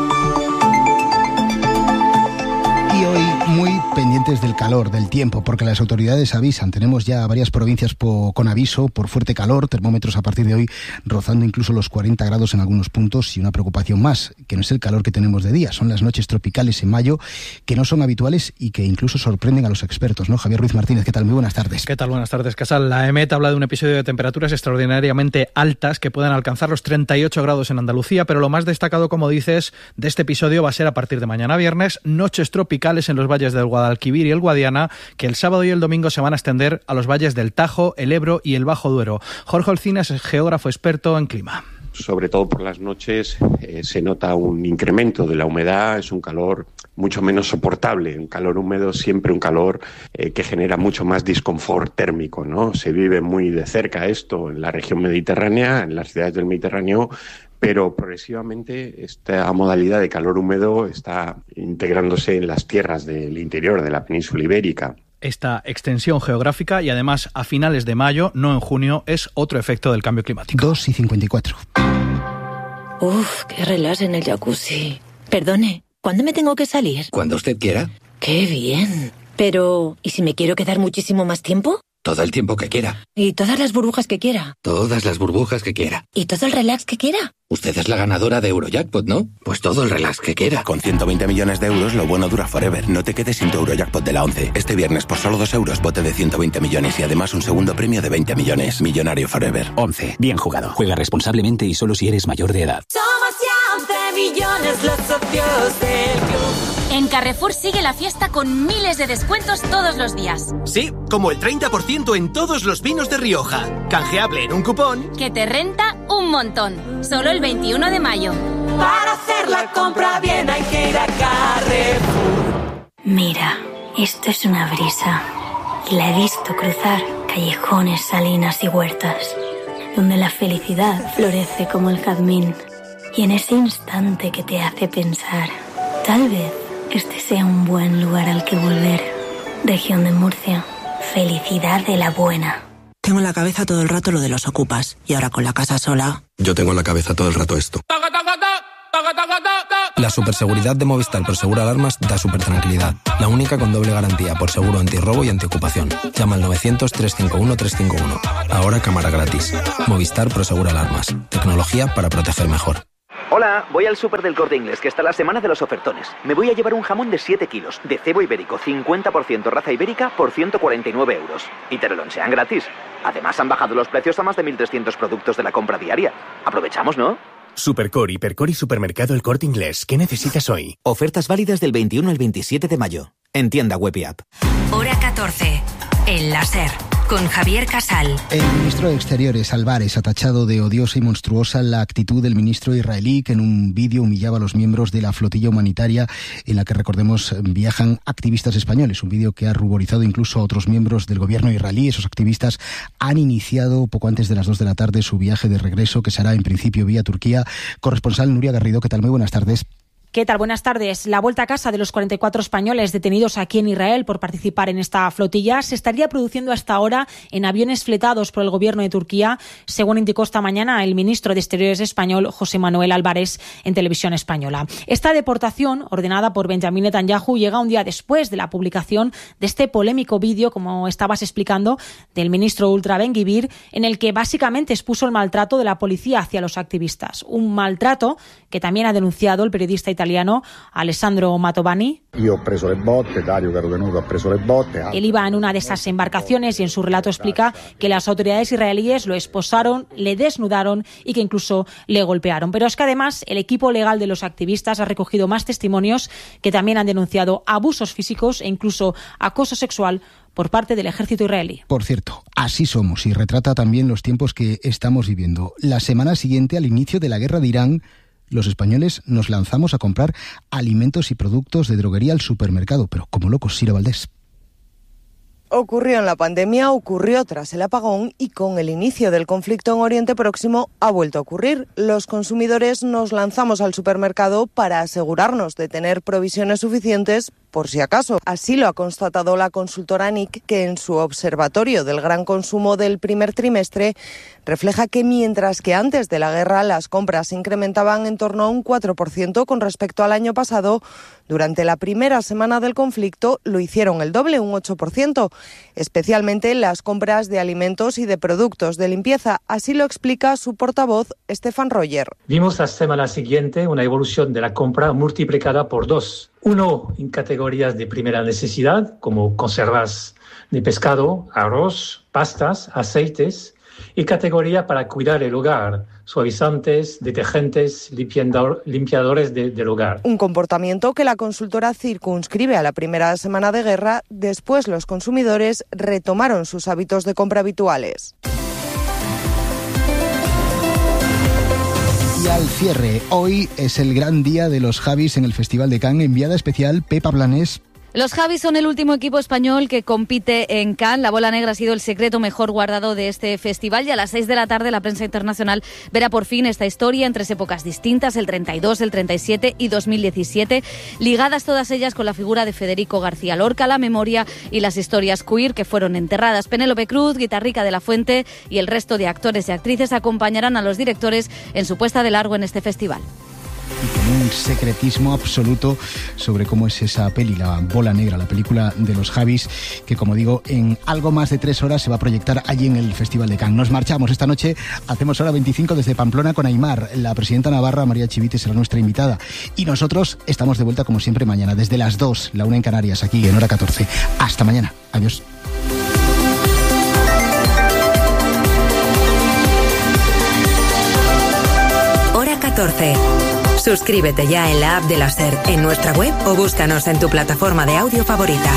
Y hoy muy pendientes del calor, del tiempo, porque las autoridades avisan. Tenemos ya varias provincias po, con aviso por fuerte calor, termómetros a partir de hoy rozando incluso los cuarenta grados en algunos puntos, y una preocupación más, que no es el calor que tenemos de día, son las noches tropicales en mayo, que no son habituales y que incluso sorprenden a los expertos, ¿no? Javier Ruiz Martínez, ¿qué tal? Muy buenas tardes. ¿Qué tal? Buenas tardes, Casal. La EMET habla de un episodio de temperaturas extraordinariamente altas que pueden alcanzar los treinta y ocho grados en Andalucía, pero lo más destacado, como dices, de este episodio va a ser a partir de mañana viernes, noches tropicales en los valles del Guadalquivir y el Guadiana, que el sábado y el domingo se van a extender a los valles del Tajo, el Ebro y el Bajo Duero. Jorge Olcinas es geógrafo experto en clima. Sobre todo por las noches eh, se nota un incremento de la humedad, es un calor mucho menos soportable, un calor húmedo, siempre un calor eh, que genera mucho más disconfort térmico, ¿no? Se vive muy de cerca esto en la región mediterránea, en las ciudades del Mediterráneo, pero progresivamente esta modalidad de calor húmedo está integrándose en las tierras del interior de la península ibérica. Esta extensión geográfica y además a finales de mayo, no en junio, es otro efecto del cambio climático. dos y cincuenta y cuatro. Uf, qué relax en el jacuzzi. Perdone, ¿cuándo me tengo que salir? Cuando usted quiera. ¡Qué bien! Pero, ¿y si me quiero quedar muchísimo más tiempo? Todo el tiempo que quiera. ¿Y todas las burbujas que quiera? Todas las burbujas que quiera. ¿Y todo el relax que quiera? Usted es la ganadora de Eurojackpot, ¿no? Pues todo el relax que quiera. Con ciento veinte millones de euros, lo bueno dura forever. No te quedes sin tu Eurojackpot de la once. Este viernes, por solo dos euros, bote de ciento veinte millones y además un segundo premio de veinte millones. Millonario forever. once. Bien jugado. Juega responsablemente y solo si eres mayor de edad. Somos ya once millones los socios del club. En Carrefour sigue la fiesta con miles de descuentos todos los días. Sí, como el treinta por ciento en todos los vinos de Rioja. Canjeable en un cupón que te renta un montón. Solo el veintiuno de mayo. Para hacer la compra bien hay que ir a Carrefour. Mira, esto es una brisa. Y la he visto cruzar callejones, salinas y huertas, donde la felicidad florece como el jazmín. Y en ese instante que te hace pensar, tal vez este sea un buen lugar al que volver. Región de Murcia. Felicidad de la buena. Tengo en la cabeza todo el rato lo de los ocupas. Y ahora con la casa sola... Yo tengo en la cabeza todo el rato esto. La superseguridad de Movistar Prosegur Alarmas da super tranquilidad. La única con doble garantía por seguro antirrobo y antiocupación. Llama al novecientos, trescientos cincuenta y uno, trescientos cincuenta y uno. Ahora cámara gratis. Movistar Prosegur Alarmas. Tecnología para proteger mejor. Hola, voy al súper del Corte Inglés, que está la semana de los ofertones. Me voy a llevar un jamón de siete kilos, de cebo ibérico, cincuenta por ciento raza ibérica, por ciento cuarenta y nueve euros. Y te lo lonchean gratis. Además, han bajado los precios a más de mil trescientos productos de la compra diaria. Aprovechamos, ¿no? Supercore, Hipercore y Supermercado El Corte Inglés. ¿Qué necesitas hoy? Ofertas válidas del veintiuno al veintisiete de mayo. En tienda web y app. Hora catorce. El láser. Con Javier Casal. El ministro de Exteriores, Álvarez, ha tachado de odiosa y monstruosa la actitud del ministro israelí, que en un vídeo humillaba a los miembros de la flotilla humanitaria en la que, recordemos, viajan activistas españoles. Un vídeo que ha ruborizado incluso a otros miembros del gobierno israelí. Esos activistas han iniciado poco antes de las dos de la tarde su viaje de regreso, que será en principio vía Turquía. Corresponsal Nuria Garrido, ¿qué tal? Muy buenas tardes. ¿Qué tal? Buenas tardes. La vuelta a casa de los cuarenta y cuatro españoles detenidos aquí en Israel por participar en esta flotilla se estaría produciendo hasta ahora en aviones fletados por el gobierno de Turquía, según indicó esta mañana el ministro de Exteriores español, José Manuel Álvarez, en Televisión Española. Esta deportación, ordenada por Benjamín Netanyahu, llega un día después de la publicación de este polémico vídeo, como estabas explicando, del ministro Ultra Ben-Gvir, en el que básicamente expuso el maltrato de la policía hacia los activistas. Un maltrato que también ha denunciado el periodista italiano Alessandro Matovani. Yo he preso le botte, Dario que ero tenuto ha preso le botte. Él iba en una de esas embarcaciones y en su relato explica que las autoridades israelíes lo esposaron, le desnudaron y que incluso le golpearon. Pero es que además el equipo legal de los activistas ha recogido más testimonios que también han denunciado abusos físicos e incluso acoso sexual por parte del ejército israelí. Por cierto, así somos, y retrata también los tiempos que estamos viviendo. La semana siguiente al inicio de la guerra de Irán, los españoles nos lanzamos a comprar alimentos y productos de droguería al supermercado, pero como locos, Sira Valdés. Ocurrió en la pandemia, ocurrió tras el apagón y con el inicio del conflicto en Oriente Próximo ha vuelto a ocurrir. Los consumidores nos lanzamos al supermercado para asegurarnos de tener provisiones suficientes por si acaso. Así lo ha constatado la consultora N I C, que en su observatorio del gran consumo del primer trimestre refleja que mientras que antes de la guerra las compras se incrementaban en torno a un cuatro por ciento con respecto al año pasado, durante la primera semana del conflicto lo hicieron el doble, un ocho por ciento, especialmente las compras de alimentos y de productos de limpieza. Así lo explica su portavoz, Stefan Roger. Vimos la semana siguiente una evolución de la compra multiplicada por dos. Uno en categorías de primera necesidad, como conservas de pescado, arroz, pastas, aceites, y categoría para cuidar el hogar, suavizantes, detergentes, limpiador, limpiadores de, del hogar. Un comportamiento que la consultora circunscribe a la primera semana de guerra. Después los consumidores retomaron sus hábitos de compra habituales. Y al cierre, hoy es el gran día de los Javis en el Festival de Cannes. Enviada especial Pepa Blanés. Los Javis son el último equipo español que compite en Cannes. La bola negra ha sido el secreto mejor guardado de este festival y a las seis de la tarde la prensa internacional verá por fin esta historia en tres épocas distintas, el treinta y dos, el treinta y siete y dos mil diecisiete, ligadas todas ellas con la figura de Federico García Lorca, la memoria y las historias queer que fueron enterradas. Penélope Cruz, Guitarrica de la Fuente y el resto de actores y actrices acompañarán a los directores en su puesta de largo en este festival. Y con un secretismo absoluto sobre cómo es esa peli, La Bola Negra, la película de los Javis, que, como digo, en algo más de tres horas se va a proyectar allí en el Festival de Cannes. Nos marchamos esta noche, hacemos hora veinticinco desde Pamplona con Aimar. La presidenta navarra, María Chivite, será nuestra invitada. Y nosotros estamos de vuelta, como siempre, mañana, desde las dos, la una en Canarias, aquí en hora catorce. Hasta mañana. Adiós. Hora catorce. Suscríbete ya en la app de la SER, en nuestra web o búscanos en tu plataforma de audio favorita.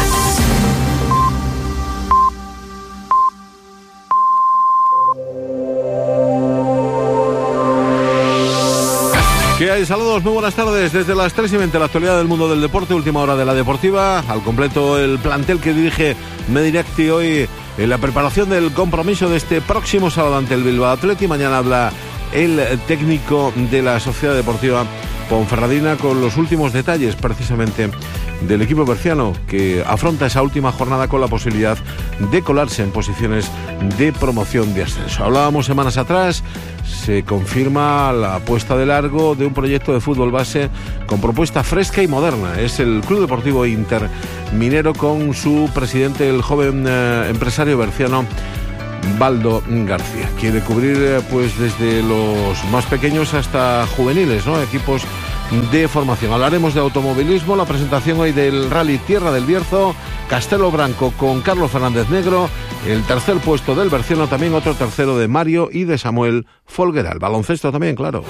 ¿Qué hay? Saludos, muy buenas tardes. Desde las tres y veinte, la actualidad del mundo del deporte, última hora de la deportiva. Al completo el plantel que dirige Medirecti hoy en la preparación del compromiso de este próximo sábado ante el Bilbao Athletic. Mañana habla el técnico de la Sociedad Deportiva Ponferradina con los últimos detalles precisamente del equipo berciano, que afronta esa última jornada con la posibilidad de colarse en posiciones de promoción de ascenso. Hablábamos semanas atrás, se confirma la puesta de largo de un proyecto de fútbol base con propuesta fresca y moderna. Es el Club Deportivo Interminero con su presidente, el joven eh, empresario berciano Baldo García. Quiere cubrir eh, pues desde los más pequeños hasta juveniles, ¿no? Equipos de formación. Hablaremos de automovilismo, la presentación hoy del Rally Tierra del Bierzo, Castelo Branco con Carlos Fernández Negro, el tercer puesto del berciano, también otro tercero de Mario y de Samuel Folguera. El baloncesto también, claro.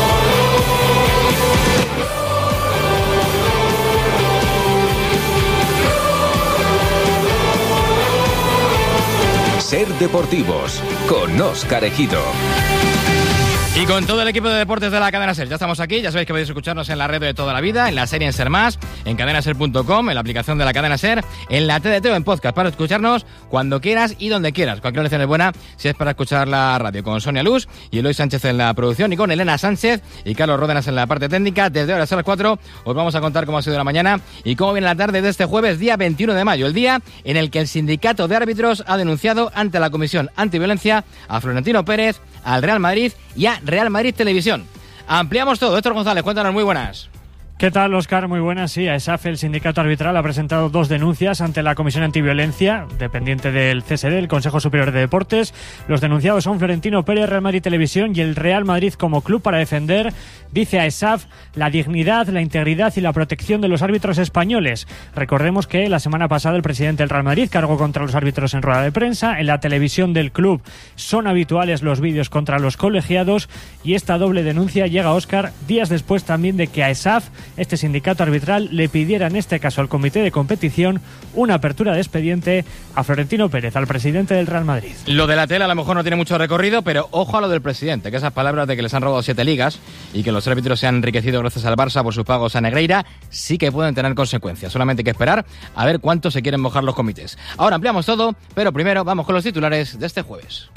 Ser Deportivos con Óscar Ejido. Y con todo el equipo de deportes de la Cadena SER. Ya estamos aquí, ya sabéis que podéis escucharnos en la red de toda la vida, en la serie en Ser Más, en cadena ser punto com, en la aplicación de la Cadena SER, en la T D T o en podcast, para escucharnos cuando quieras y donde quieras. Cualquier lección es buena si es para escuchar la radio, con Sonia Luz y Eloy Sánchez en la producción, y con Elena Sánchez y Carlos Ródenas en la parte técnica. Desde ahora hasta las cuatro os vamos a contar cómo ha sido la mañana y cómo viene la tarde de este jueves, día veintiuno de mayo, el día en el que el sindicato de árbitros ha denunciado ante la Comisión Antiviolencia a Florentino Pérez, al Real Madrid y a Real Madrid Televisión. Ampliamos todo. Héctor González, cuéntanos, muy buenas. ¿Qué tal, Óscar? Muy buenas. Sí, AESAF, el sindicato arbitral, ha presentado dos denuncias ante la Comisión Antiviolencia, dependiente del C S D, el Consejo Superior de Deportes. Los denunciados son Florentino Pérez, Real Madrid Televisión y el Real Madrid como club, para defender, dice AESAF, la dignidad, la integridad y la protección de los árbitros españoles. Recordemos que la semana pasada el presidente del Real Madrid cargó contra los árbitros en rueda de prensa. En la televisión del club son habituales los vídeos contra los colegiados, y esta doble denuncia llega, Óscar, días después también de que AESAF, este sindicato arbitral, le pidiera en este caso al comité de competición una apertura de expediente a Florentino Pérez, al presidente del Real Madrid. Lo de la tele a lo mejor no tiene mucho recorrido, pero ojo a lo del presidente, que esas palabras de que les han robado siete ligas y que los árbitros se han enriquecido gracias al Barça por sus pagos a Negreira, sí que pueden tener consecuencias. Solamente hay que esperar a ver cuánto se quieren mojar los comités. Ahora ampliamos todo, pero primero vamos con los titulares de este jueves.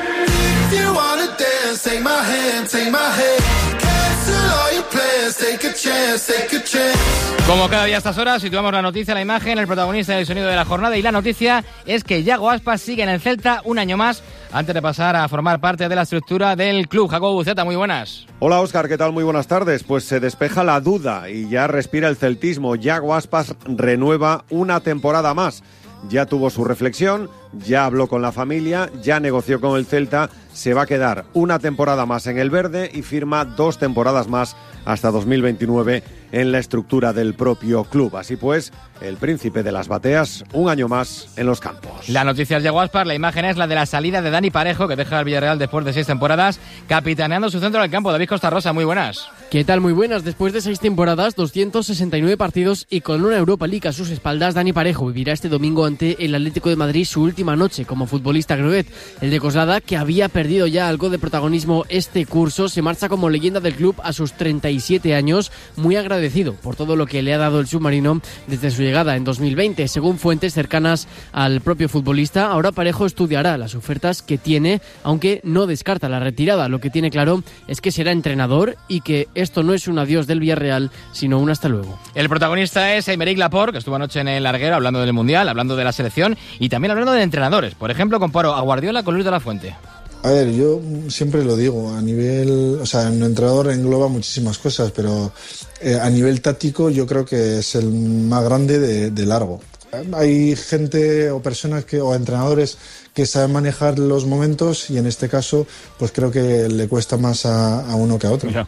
Como cada día a estas horas, situamos la noticia, la imagen, el protagonista y el sonido de la jornada, y la noticia es que Yago Aspas sigue en el Celta un año más antes de pasar a formar parte de la estructura del club. Jacobo Buceta, muy buenas. Hola Óscar, ¿qué tal? Muy buenas tardes. Pues se despeja la duda y ya respira el celtismo. Yago Aspas renueva una temporada más. Ya tuvo su reflexión, ya habló con la familia, ya negoció con el Celta, se va a quedar una temporada más en el verde y firma dos temporadas más hasta dos mil veintinueve en la estructura del propio club. Así pues, el príncipe de las bateas, un año más en los campos. La noticia es Yago Aspas, la imagen es la de la salida de Dani Parejo, que deja al Villarreal después de seis temporadas, capitaneando su centro del campo. David Costa Rosa, muy buenas. ¿Qué tal? Muy buenas. Después de seis temporadas, doscientos sesenta y nueve partidos y con una Europa League a sus espaldas, Dani Parejo vivirá este domingo ante el Atlético de Madrid su última noche como futbolista groguet. El de Coslada, que había perdido ya algo de protagonismo este curso, se marcha como leyenda del club a sus treinta y siete años, muy agradecido por todo lo que le ha dado el submarino desde su llegada en dos mil veinte. Según fuentes cercanas al propio futbolista, ahora Parejo estudiará las ofertas que tiene, aunque no descarta la retirada. Lo que tiene claro es que será entrenador y que esto no es un adiós del Villarreal, sino un hasta luego. El protagonista es Aymeric Laporte, que estuvo anoche en el Larguero hablando del Mundial, hablando de la selección y también hablando de entrenadores. Por ejemplo, comparo a Guardiola con Luis de la Fuente. A ver, yo siempre lo digo, a nivel, o sea, un entrenador engloba muchísimas cosas, pero eh, a nivel táctico yo creo que es el más grande de, de largo. Hay gente o personas que, o entrenadores que saben manejar los momentos y en este caso, pues creo que le cuesta más a, a uno que a otro. Mira.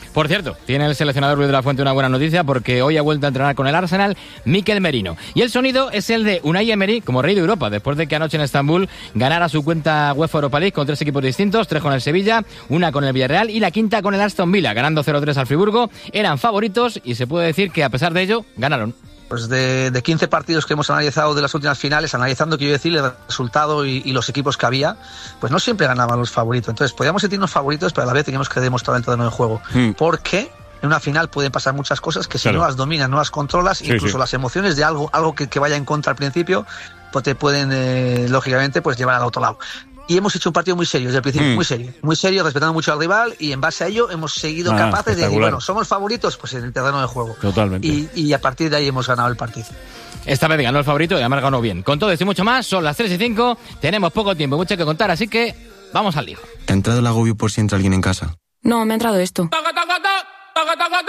Por cierto, tiene el seleccionador Luis de la Fuente una buena noticia porque hoy ha vuelto a entrenar con el Arsenal Mikel Merino. Y el sonido es el de Unai Emery como rey de Europa, después de que anoche en Estambul ganara su cuenta UEFA Europa League con tres equipos distintos, tres con el Sevilla, una con el Villarreal y la quinta con el Aston Villa, ganando cero tres al Friburgo. Eran favoritos y se puede decir que a pesar de ello, ganaron. Pues de, de quince partidos que hemos analizado de las últimas finales, analizando, quiero decir, el resultado y, y los equipos que había, pues no siempre ganaban los favoritos. Entonces, podíamos sentirnos favoritos, pero a la vez teníamos que demostrar el terreno de juego. Mm. Porque en una final pueden pasar muchas cosas que si claro. no las dominas, no las controlas, sí, incluso sí. las emociones de algo, algo que, que vaya en contra al principio, pues te pueden, eh, lógicamente, pues llevar al otro lado. Y hemos hecho un partido muy serio desde el principio, mm. muy serio, muy serio, respetando mucho al rival, y en base a ello hemos seguido ah, capaces de decir, bueno, somos favoritos, pues en el terreno de juego. Totalmente. Y, y a partir de ahí hemos ganado el partido. Esta vez ganó el favorito y además ganó bien. Con todo esto y mucho más, son las tres y cinco, tenemos poco tiempo, mucho que contar, así que vamos al lío. ¿Te ha entrado el agobio por si entra alguien en casa? No, me ha entrado esto.